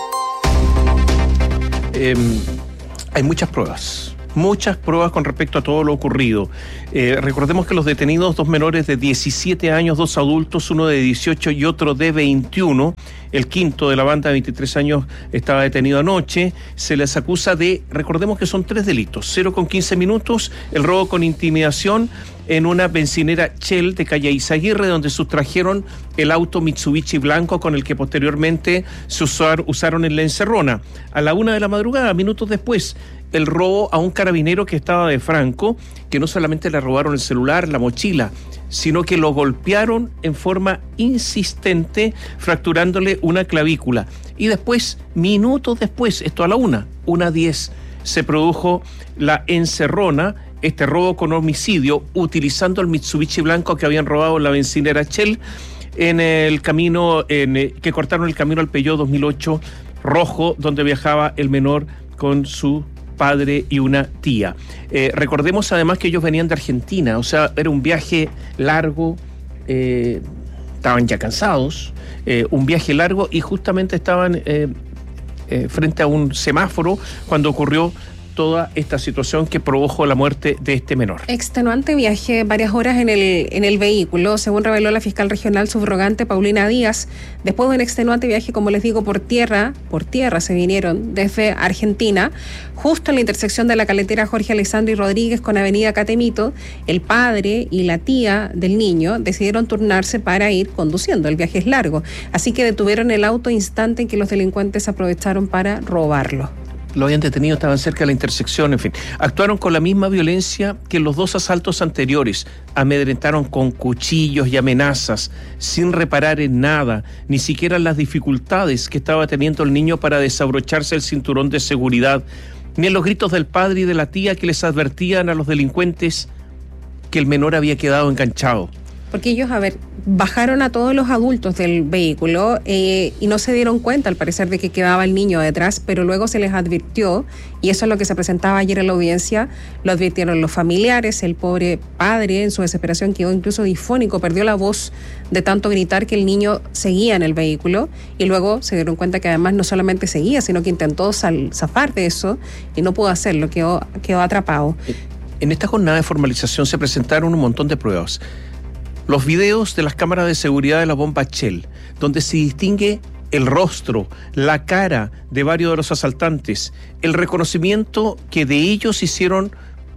Eh, hay muchas pruebas. Muchas pruebas con respecto a todo lo ocurrido. Eh, recordemos que los detenidos, dos menores de diecisiete años, dos adultos, uno de dieciocho y otro de veintiuno. El quinto de la banda de veintitrés años estaba detenido anoche. Se les acusa de, recordemos que son tres delitos: cero con quince minutos, el robo con intimidación en una bencinera Shell de calle Izaguirre, donde sustrajeron el auto Mitsubishi blanco con el que posteriormente se usar, usaron en la encerrona. A la una de la madrugada, minutos después, el robo a un carabinero que estaba de franco, que no solamente le robaron el celular, la mochila, sino que lo golpearon en forma insistente, fracturándole una clavícula. Y después, minutos después, esto a la una, una diez, se produjo la encerrona, este robo con homicidio, utilizando el Mitsubishi blanco que habían robado en la bencinera Shell, en el camino, en, eh, que cortaron el camino al Peugeot dos mil ocho rojo, donde viajaba el menor con su padre y una tía. Eh, recordemos además que ellos venían de Argentina, o sea, era un viaje largo, eh, estaban ya cansados, eh, un viaje largo y justamente estaban eh, eh, frente a un semáforo cuando ocurrió toda esta situación que produjo la muerte de este menor. Extenuante viaje, varias horas en el, en el vehículo, según reveló la fiscal regional subrogante Paulina Díaz. Después de un extenuante viaje, como les digo, por tierra, por tierra se vinieron desde Argentina, justo en la intersección de la carretera Jorge Alessandri Rodríguez con avenida Catemito, el padre y la tía del niño decidieron turnarse para ir conduciendo. El viaje es largo, así que detuvieron el auto instante en que los delincuentes aprovecharon para robarlo. Lo habían detenido, estaban cerca de la intersección, en fin. Actuaron con la misma violencia que en los dos asaltos anteriores. Amedrentaron con cuchillos y amenazas, sin reparar en nada, ni siquiera en las dificultades que estaba teniendo el niño para desabrocharse el cinturón de seguridad, ni en los gritos del padre y de la tía que les advertían a los delincuentes que el menor había quedado enganchado. Porque ellos, a ver, bajaron a todos los adultos del vehículo eh, y no se dieron cuenta, al parecer, de que quedaba el niño detrás, pero luego se les advirtió, y eso es lo que se presentaba ayer en la audiencia, lo advirtieron los familiares, el pobre padre en su desesperación quedó incluso difónico, perdió la voz de tanto gritar que el niño seguía en el vehículo, y luego se dieron cuenta que además no solamente seguía, sino que intentó sal, zafar de eso y no pudo hacerlo, quedó, quedó atrapado. En esta jornada de formalización se presentaron un montón de pruebas. Los videos de las cámaras de seguridad de la bomba Shell, donde se distingue el rostro, la cara de varios de los asaltantes, el reconocimiento que de ellos hicieron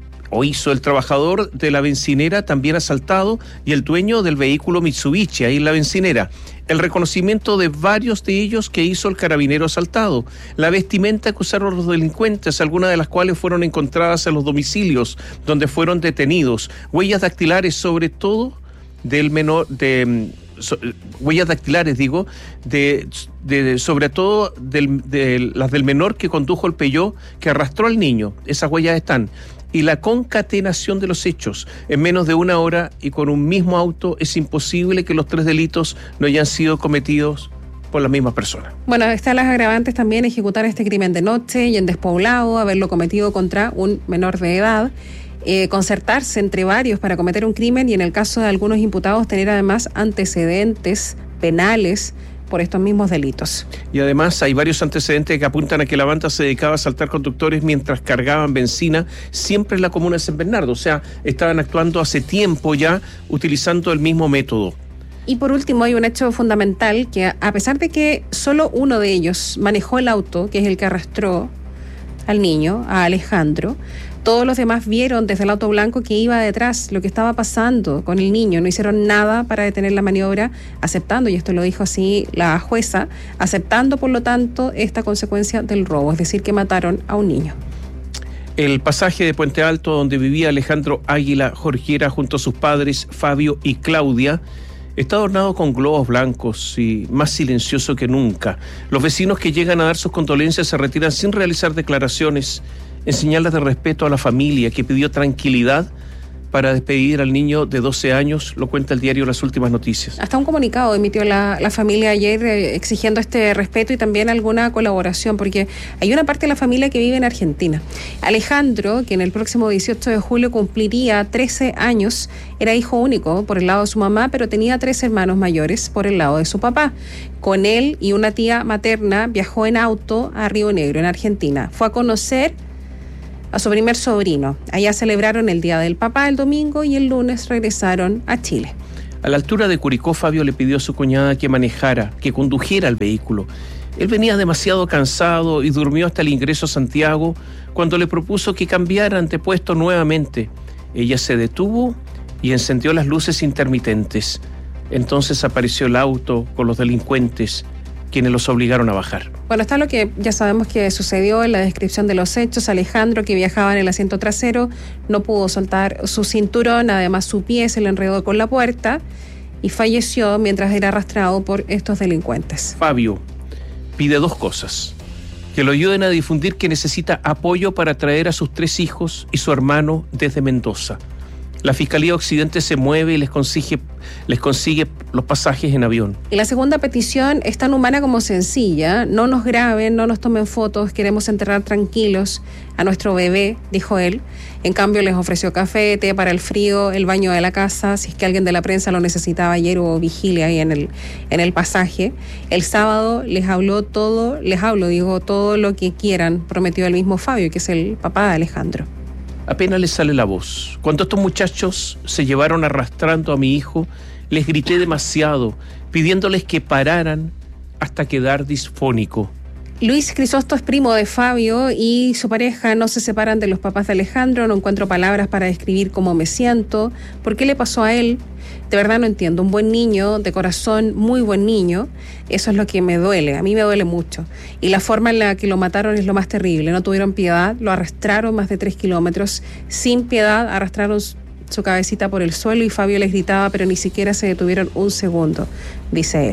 o hizo el trabajador de la bencinera también asaltado y el dueño del vehículo Mitsubishi ahí en la bencinera, el reconocimiento de varios de ellos que hizo el carabinero asaltado, la vestimenta que usaron los delincuentes, algunas de las cuales fueron encontradas en los domicilios donde fueron detenidos, huellas dactilares sobre todo del menor, de so, huellas dactilares digo, de, de, de sobre todo del, de las del menor que condujo el Peugeot que arrastró al niño, esas huellas están, y la concatenación de los hechos en menos de una hora y con un mismo auto. Es imposible que los tres delitos no hayan sido cometidos por la misma persona. Bueno, están las agravantes también: ejecutar este crimen de noche y en despoblado, haberlo cometido contra un menor de edad, Eh, concertarse entre varios para cometer un crimen y en el caso de algunos imputados tener además antecedentes penales por estos mismos delitos. Y además hay varios antecedentes que apuntan a que la banda se dedicaba a asaltar conductores mientras cargaban benzina, siempre en la comuna de San Bernardo, o sea, estaban actuando hace tiempo ya utilizando el mismo método. Y por último hay un hecho fundamental que, a pesar de que solo uno de ellos manejó el auto, que es el que arrastró al niño, a Alejandro, todos los demás vieron desde el auto blanco que iba detrás lo que estaba pasando con el niño. No hicieron nada para detener la maniobra, aceptando, y esto lo dijo así la jueza, aceptando por lo tanto esta consecuencia del robo, es decir, que mataron a un niño. El pasaje de Puente Alto, donde vivía Alejandro Águila Jorgiera junto a sus padres Fabio y Claudia, está adornado con globos blancos y más silencioso que nunca. Los vecinos que llegan a dar sus condolencias se retiran sin realizar declaraciones en señales de respeto a la familia que pidió tranquilidad para despedir al niño de doce años, lo cuenta el diario Las Últimas Noticias. Hasta un comunicado emitió la, la familia ayer eh, exigiendo este respeto y también alguna colaboración, porque hay una parte de la familia que vive en Argentina. Alejandro, que en el próximo dieciocho de julio cumpliría trece años, era hijo único por el lado de su mamá, pero tenía tres hermanos mayores por el lado de su papá. Con él y una tía materna viajó en auto a Río Negro, en Argentina. Fue a conocer a su primer sobrino. Allá celebraron el Día del Papá el domingo y el lunes regresaron a Chile. A la altura de Curicó, Fabio le pidió a su cuñada que manejara, que condujera el vehículo. Él venía demasiado cansado y durmió hasta el ingreso a Santiago cuando le propuso que cambiaran de puesto nuevamente. Ella se detuvo y encendió las luces intermitentes. Entonces apareció el auto con los delincuentes, quienes los obligaron a bajar. Bueno, está lo que ya sabemos que sucedió en la descripción de los hechos. Alejandro, que viajaba en el asiento trasero, no pudo soltar su cinturón, además su pie se le enredó con la puerta y falleció mientras era arrastrado por estos delincuentes. Fabio pide dos cosas: que lo ayuden a difundir que necesita apoyo para traer a sus tres hijos y su hermano desde Mendoza. La Fiscalía Occidente se mueve y les consigue, les consigue los pasajes en avión. Y la segunda petición es tan humana como sencilla. No nos graben, no nos tomen fotos, queremos enterrar tranquilos a nuestro bebé, dijo él. En cambio les ofreció café, té para el frío, el baño de la casa, si es que alguien de la prensa lo necesitaba ayer, hubo vigilia ahí en el, en el pasaje. El sábado les habló todo, les hablo, digo, todo lo que quieran, prometió el mismo Fabio, que es el papá de Alejandro. Apenas les sale la voz. Cuando estos muchachos se llevaron arrastrando a mi hijo, les grité demasiado, pidiéndoles que pararan hasta quedar disfónico. Luis Crisóstomo es primo de Fabio y su pareja no se separan de los papás de Alejandro. No encuentro palabras para describir cómo me siento. ¿Por qué le pasó a él? De verdad no entiendo. Un buen niño, de corazón, muy buen niño. Eso es lo que me duele. A mí me duele mucho. Y la forma en la que lo mataron es lo más terrible. No tuvieron piedad. Lo arrastraron más de tres kilómetros. Sin piedad, arrastraron su cabecita por el suelo y Fabio les gritaba, pero ni siquiera se detuvieron un segundo, dice él.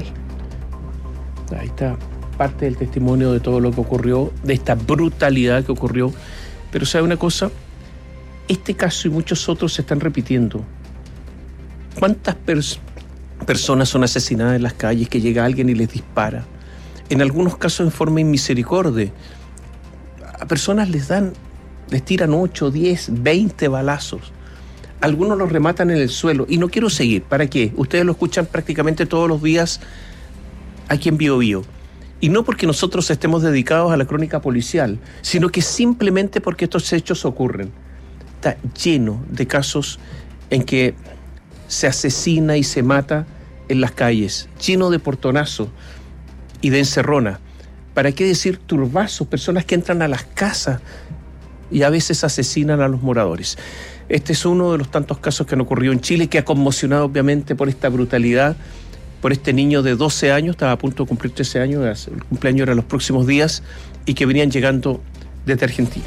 Ahí está parte del testimonio de todo lo que ocurrió, de esta brutalidad que ocurrió. Pero ¿sabe una cosa? Este caso y muchos otros se están repitiendo. ¿Cuántas pers- personas son asesinadas en las calles que llega alguien y les dispara? En algunos casos en forma inmisericordia. A personas les dan, les tiran ocho, diez, veinte balazos. Algunos los rematan en el suelo. Y no quiero seguir. ¿Para qué? Ustedes lo escuchan prácticamente todos los días aquí en Bío Bío. Y no porque nosotros estemos dedicados a la crónica policial, sino que simplemente porque estos hechos ocurren. Está lleno de casos en que se asesina y se mata en las calles, lleno de portonazos y de encerrona. ¿Para qué decir turbazos? Personas que entran a las casas y a veces asesinan a los moradores. Este es uno de los tantos casos que han ocurrido en Chile, que ha conmocionado obviamente por esta brutalidad, por este niño de doce años, estaba a punto de cumplir trece años, el cumpleaños era los próximos días, y que venían llegando desde Argentina.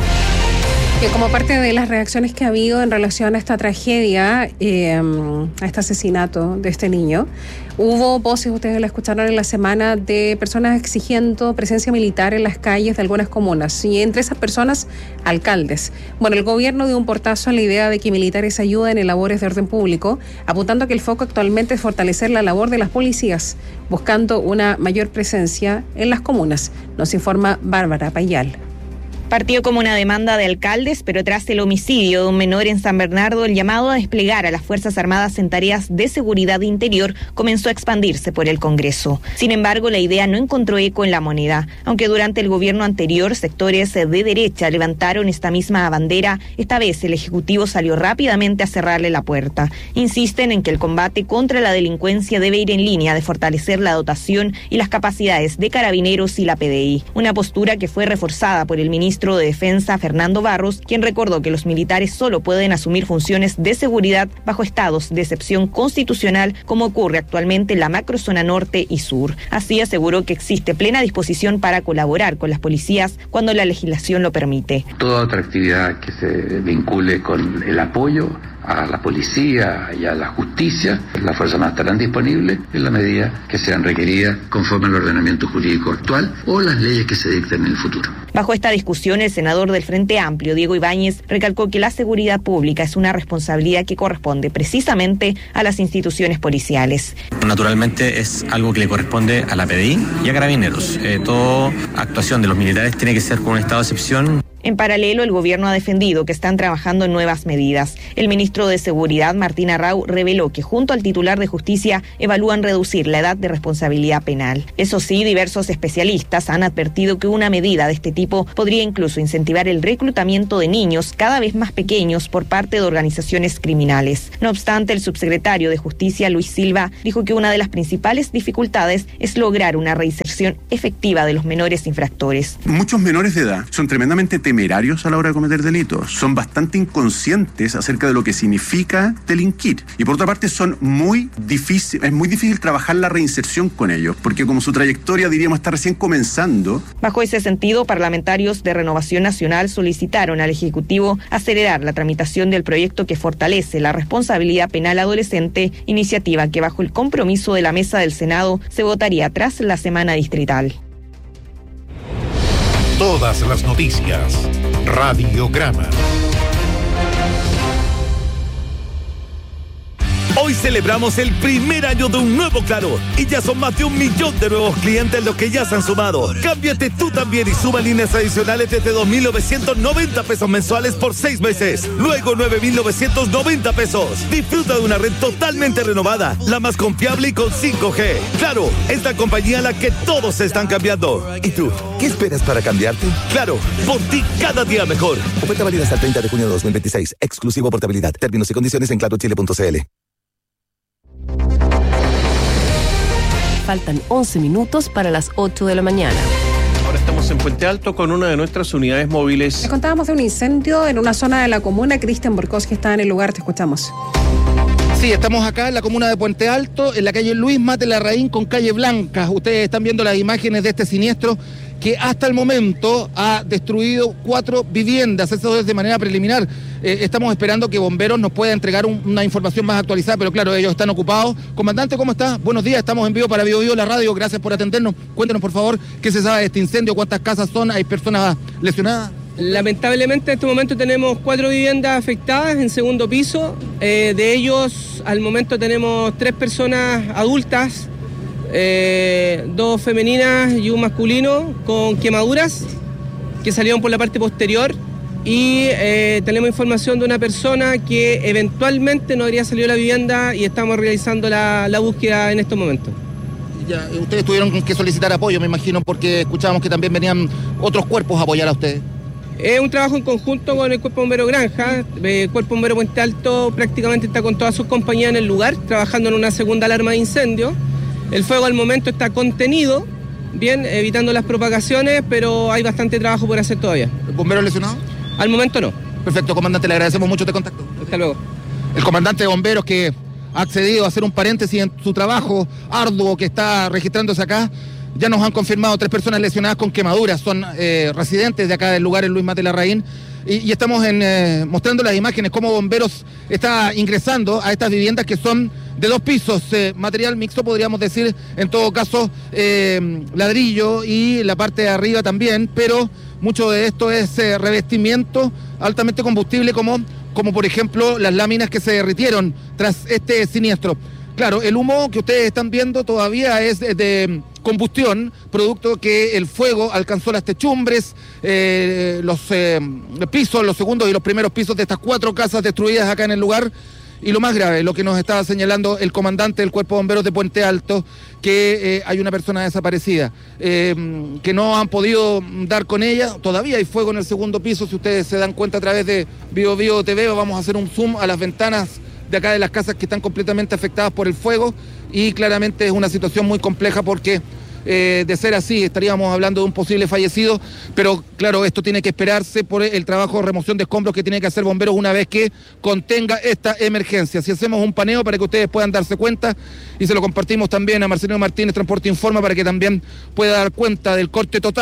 Que como parte de las reacciones que ha habido en relación a esta tragedia, eh, a este asesinato de este niño, hubo voces, ustedes la escucharon en la semana, de personas exigiendo presencia militar en las calles de algunas comunas, y entre esas personas, alcaldes. Bueno, el gobierno dio un portazo a la idea de que militares ayuden en labores de orden público, apuntando a que el foco actualmente es fortalecer la labor de las policías, buscando una mayor presencia en las comunas. Nos informa Bárbara Payal. Partió como una demanda de alcaldes, pero tras el homicidio de un menor en San Bernardo, el llamado a desplegar a las Fuerzas Armadas en tareas de seguridad interior comenzó a expandirse por el Congreso. Sin embargo, la idea no encontró eco en la moneda. Aunque durante el gobierno anterior sectores de derecha levantaron esta misma bandera, esta vez el Ejecutivo salió rápidamente a cerrarle la puerta. Insisten en que el combate contra la delincuencia debe ir en línea de fortalecer la dotación y las capacidades de Carabineros y la P D I. Una postura que fue reforzada por el ministro de Defensa, Fernando Barros, quien recordó que los militares solo pueden asumir funciones de seguridad bajo estados de excepción constitucional, como ocurre actualmente en la macrozona norte y sur. Así aseguró que existe plena disposición para colaborar con las policías cuando la legislación lo permite. Toda otra actividad que se vincule con el apoyo a la policía y a la justicia. Las Fuerzas Armadas estarán disponibles en la medida que sean requeridas conforme al ordenamiento jurídico actual o las leyes que se dicten en el futuro. Bajo esta discusión, el senador del Frente Amplio, Diego Ibáñez, recalcó que la seguridad pública es una responsabilidad que corresponde precisamente a las instituciones policiales. Naturalmente es algo que le corresponde a la P D I y a Carabineros. Eh, toda actuación de los militares tiene que ser con un estado de excepción. En paralelo, el gobierno ha defendido que están trabajando en nuevas medidas. El ministro de Seguridad, Martín Arrau, reveló que junto al titular de Justicia evalúan reducir la edad de responsabilidad penal. Eso sí, diversos especialistas han advertido que una medida de este tipo podría incluso incentivar el reclutamiento de niños cada vez más pequeños por parte de organizaciones criminales. No obstante, el subsecretario de Justicia, Luis Silva, dijo que una de las principales dificultades es lograr una reinserción efectiva de los menores infractores. Muchos menores de edad son tremendamente temerarios a la hora de cometer delitos, son bastante inconscientes acerca de lo que significa delinquir y por otra parte son muy difícil, es muy difícil trabajar la reinserción con ellos porque como su trayectoria diríamos está recién comenzando. Bajo ese sentido, parlamentarios de Renovación Nacional solicitaron al Ejecutivo acelerar la tramitación del proyecto que fortalece la responsabilidad penal adolescente, iniciativa que bajo el compromiso de la mesa del Senado se votaría tras la semana distrital. Todas las noticias. Radiograma. Hoy celebramos el primer año de un nuevo Claro y ya son más de un millón de nuevos clientes los que ya se han sumado. Cámbiate tú también y suma líneas adicionales desde dos mil novecientos noventa pesos mensuales por seis meses. Luego nueve mil novecientos noventa pesos. Disfruta de una red totalmente renovada, la más confiable y con cinco G. Claro, es la compañía a la que todos se están cambiando. ¿Y tú? ¿Qué esperas para cambiarte? Claro, por ti cada día mejor. Oferta válida hasta el treinta de junio de dos mil veintiséis. Exclusivo portabilidad. Términos y condiciones en claro chile punto c l. Faltan once minutos para las ocho de la mañana. Ahora estamos en Puente Alto con una de nuestras unidades móviles. Les contábamos de un incendio en una zona de la comuna. Cristian Borkowski está en el lugar, te escuchamos. Sí, estamos acá en la comuna de Puente Alto, en la calle Luis Mate Larraín con calle Blanca. Ustedes están viendo las imágenes de este siniestro que hasta el momento ha destruido cuatro viviendas. Eso es de manera preliminar. Eh, estamos esperando que Bomberos nos pueda entregar un, una información más actualizada, pero claro, ellos están ocupados. Comandante, ¿cómo está? Buenos días, estamos en vivo para Bio Bio, la radio. Gracias por atendernos. Cuéntenos, por favor, qué se sabe de este incendio, cuántas casas son, hay personas lesionadas. Lamentablemente en este momento tenemos cuatro viviendas afectadas en segundo piso. Eh, de ellos, al momento tenemos tres personas adultas, eh, dos femeninas y un masculino con quemaduras que salieron por la parte posterior. Y eh, tenemos información de una persona que eventualmente no habría salido de la vivienda y estamos realizando la, la búsqueda en estos momentos. Ya, ustedes tuvieron que solicitar apoyo, me imagino, porque escuchábamos que también venían otros cuerpos a apoyar a ustedes. Es un trabajo en conjunto con el Cuerpo Bombero Granja. El Cuerpo Bombero Puente Alto prácticamente está con todas sus compañías en el lugar, trabajando en una segunda alarma de incendio. El fuego al momento está contenido, bien, evitando las propagaciones, pero hay bastante trabajo por hacer todavía. ¿Bomberos lesionados? Al momento no. Perfecto, comandante, le agradecemos mucho este contacto. Hasta luego. El comandante de bomberos que ha accedido a hacer un paréntesis en su trabajo arduo que está registrándose acá. Ya nos han confirmado tres personas lesionadas con quemaduras, son eh, residentes de acá del lugar en Luis Mate Larraín y, y estamos en, eh, mostrando las imágenes cómo Bomberos está ingresando a estas viviendas que son de dos pisos, eh, material mixto podríamos decir, en todo caso eh, ladrillo y la parte de arriba también, pero mucho de esto es eh, revestimiento altamente combustible como, como por ejemplo las láminas que se derritieron tras este siniestro. Claro, el humo que ustedes están viendo todavía es de combustión, producto que el fuego alcanzó las techumbres, eh, los eh, pisos, los segundos y los primeros pisos de estas cuatro casas destruidas acá en el lugar. Y lo más grave, lo que nos estaba señalando el comandante del Cuerpo de Bomberos de Puente Alto, que eh, hay una persona desaparecida, eh, que no han podido dar con ella. Todavía hay fuego en el segundo piso, si ustedes se dan cuenta a través de Bio Bio T V, vamos a hacer un zoom a las ventanas de acá de las casas que están completamente afectadas por el fuego y claramente es una situación muy compleja porque eh, de ser así estaríamos hablando de un posible fallecido, pero claro, esto tiene que esperarse por el trabajo de remoción de escombros que tiene que hacer Bomberos una vez que contenga esta emergencia. Si hacemos un paneo para que ustedes puedan darse cuenta y se lo compartimos también a Marcelino Martínez, Transporte Informa, para que también pueda dar cuenta del corte total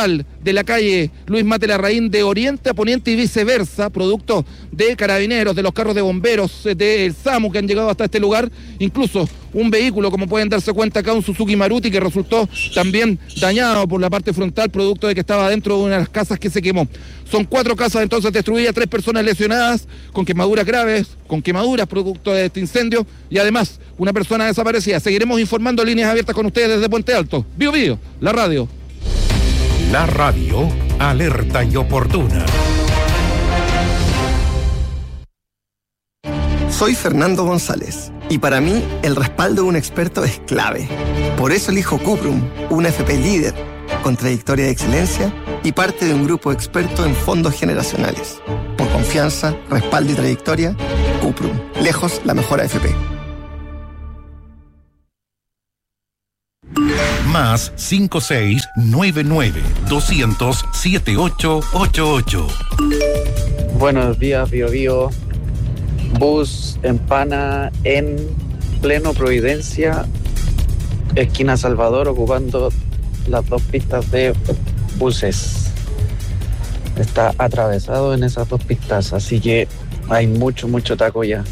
de la calle Luis Mate Larraín de oriente a poniente y viceversa, producto de carabineros, de los carros de bomberos, del SAMU que han llegado hasta este lugar, incluso un vehículo, como pueden darse cuenta acá, un Suzuki Maruti, que resultó también dañado por la parte frontal, producto de que estaba dentro de una de las casas que se quemó. Son cuatro casas entonces destruidas, tres personas lesionadas, con quemaduras graves, con quemaduras producto de este incendio, y además una persona desaparecida. Seguiremos informando, líneas abiertas con ustedes desde Puente Alto. Bio Bio, la radio. La radio, alerta y oportuna. Soy Fernando González y para mí el respaldo de un experto es clave. Por eso elijo Cuprum, una F P líder, con trayectoria de excelencia y parte de un grupo experto en fondos generacionales. Por confianza, respaldo y trayectoria, Cuprum, lejos la mejor A F P. Más cinco seis nueve nueve doscientos siete ocho ocho ocho. Buenos días, Bio Bio. Bus empana en pleno Providencia, esquina Salvador, ocupando las dos pistas de buses. Está atravesado en esas dos pistas, así que hay mucho, mucho taco ya.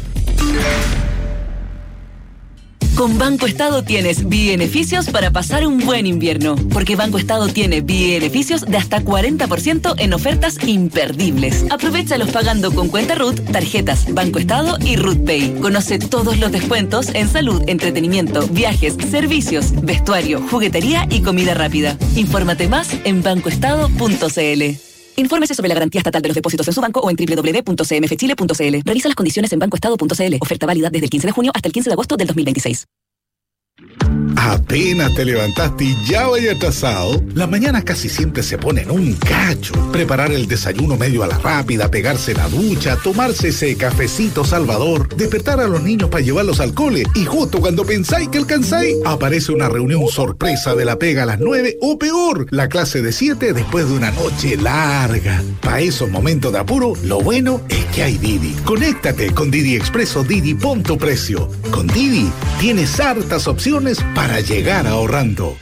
Con Banco Estado tienes beneficios para pasar un buen invierno, porque Banco Estado tiene beneficios de hasta cuarenta por ciento en ofertas imperdibles. Aprovéchalos pagando con cuenta R U T, tarjetas Banco Estado y R U T Pay. Conoce todos los descuentos en salud, entretenimiento, viajes, servicios, vestuario, juguetería y comida rápida. Infórmate más en banco estado punto c l. Infórmese sobre la garantía estatal de los depósitos en su banco o en doble u doble u doble u punto c m f chile punto c l. Revisa las condiciones en banco estado punto c l. Oferta válida desde el quince de junio hasta el quince de agosto del dos mil veintiséis. Apenas te levantaste y ya vaya atrasado. Las mañanas casi siempre se ponen un cacho. Preparar el desayuno medio a la rápida, pegarse la ducha, tomarse ese cafecito salvador, despertar a los niños para llevarlos al cole y justo cuando pensáis que alcanzáis, aparece una reunión sorpresa de la pega a las nueve o peor, la clase de siete después de una noche larga. Para esos momentos de apuro, lo bueno es que hay Didi. Conéctate con Didi Expreso Didi Punto Precio. Con Didi tienes hartas opciones para llegar ahorrando.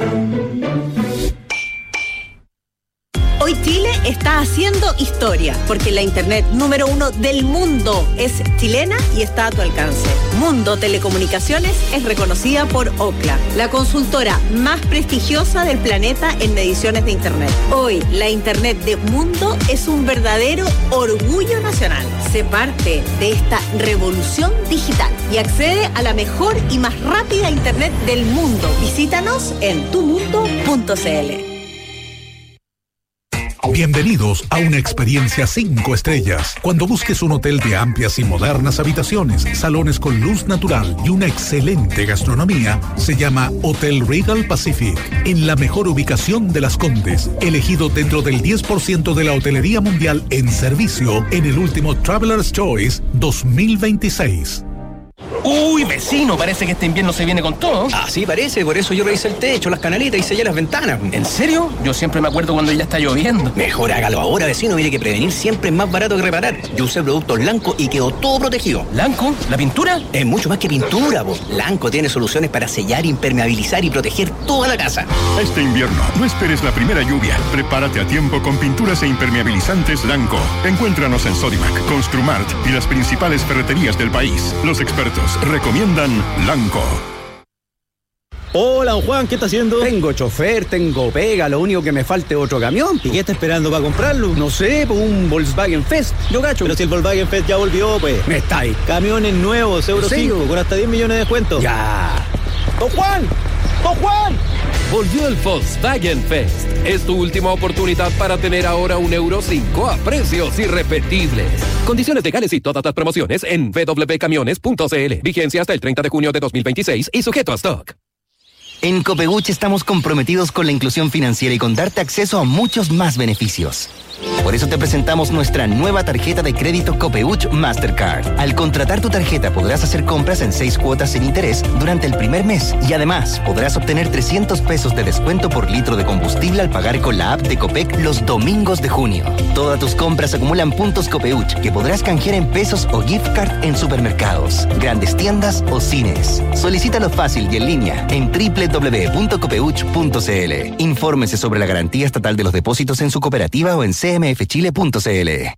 Hoy Chile está haciendo historia, porque la internet número uno del mundo es chilena y está a tu alcance. Mundo Telecomunicaciones es reconocida por Ookla, la consultora más prestigiosa del planeta en mediciones de internet. Hoy, la internet de Mundo es un verdadero orgullo nacional. Sé parte de esta revolución digital y accede a la mejor y más rápida internet del mundo. Visítanos en tu mundo punto c l. Bienvenidos a una experiencia cinco estrellas. Cuando busques un hotel de amplias y modernas habitaciones, salones con luz natural y una excelente gastronomía, se llama Hotel Regal Pacific, en la mejor ubicación de Las Condes, elegido dentro del diez por ciento de la hotelería mundial en servicio en el último Traveler's Choice dos mil veintiséis. Uy, vecino, parece que este invierno se viene con todo. Así parece, por eso yo revisé el techo, las canaletas y sellé las ventanas. ¿En serio? Yo siempre me acuerdo cuando ya está lloviendo. Mejor hágalo ahora, vecino, mire que prevenir siempre es más barato que reparar. Yo usé productos Lanco y quedó todo protegido. ¿Lanco? ¿La pintura? Es mucho más que pintura, po. Lanco tiene soluciones para sellar, impermeabilizar y proteger toda la casa. Este invierno, no esperes la primera lluvia. Prepárate a tiempo con pinturas e impermeabilizantes Lanco. Encuéntranos en Sodimac, Construmart y las principales ferreterías del país. Los expertos recomiendan Lanco. Hola, don Juan, ¿qué está haciendo? Tengo chofer, tengo pega, lo único que me falta es otro camión. ¿Y qué está esperando para comprarlo? No sé, pues un Volkswagen Fest. Yo cacho. Pero si el Volkswagen Fest ya volvió, pues. Me está ahí. Camiones nuevos, Euro cinco, con hasta diez millones de descuento. Ya. ¡Don Juan! ¡Don Juan! Volvió el Volkswagen Fest. Es tu última oportunidad para tener ahora un Euro cinco a precios irrepetibles. Condiciones legales y todas las promociones en w w w punto camiones punto c l. Vigencia hasta el treinta de junio de dos mil veintiséis y sujeto a stock. En Copebuch estamos comprometidos con la inclusión financiera y con darte acceso a muchos más beneficios. Por eso te presentamos nuestra nueva tarjeta de crédito Copeuch Mastercard. Al contratar tu tarjeta podrás hacer compras en seis cuotas sin interés durante el primer mes y además podrás obtener trescientos pesos de descuento por litro de combustible al pagar con la app de Copec los domingos de junio. Todas tus compras acumulan puntos Copeuch que podrás canjear en pesos o gift card en supermercados, grandes tiendas o cines. Solicítalo fácil y en línea en doble u doble u doble u punto copeuch punto c l. Infórmese sobre la garantía estatal de los depósitos en su cooperativa o en c m f chile punto c l.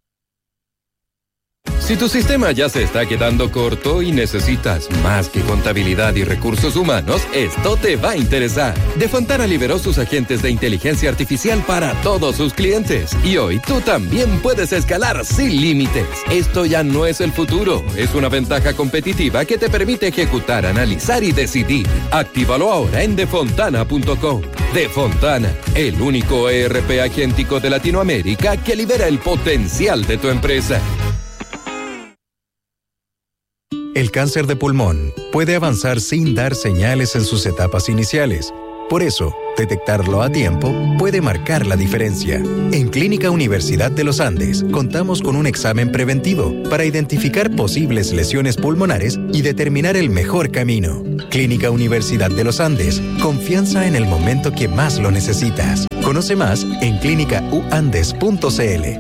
Si tu sistema ya se está quedando corto y necesitas más que contabilidad y recursos humanos, esto te va a interesar. De Fontana liberó sus agentes de inteligencia artificial para todos sus clientes. Y hoy tú también puedes escalar sin límites. Esto ya no es el futuro, es una ventaja competitiva que te permite ejecutar, analizar y decidir. Actívalo ahora en defontana punto com. Defontana, el único E R P agéntico de Latinoamérica que libera el potencial de tu empresa. El cáncer de pulmón puede avanzar sin dar señales en sus etapas iniciales. Por eso, detectarlo a tiempo puede marcar la diferencia. En Clínica Universidad de los Andes, contamos con un examen preventivo para identificar posibles lesiones pulmonares y determinar el mejor camino. Clínica Universidad de los Andes, confianza en el momento que más lo necesitas. Conoce más en clínica u andes punto c l.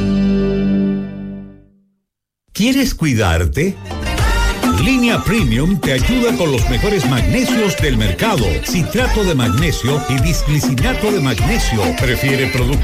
¿Quieres cuidarte? Línea Premium te ayuda con los mejores magnesios del mercado. Citrato de magnesio y disglicinato de magnesio. Prefiere productos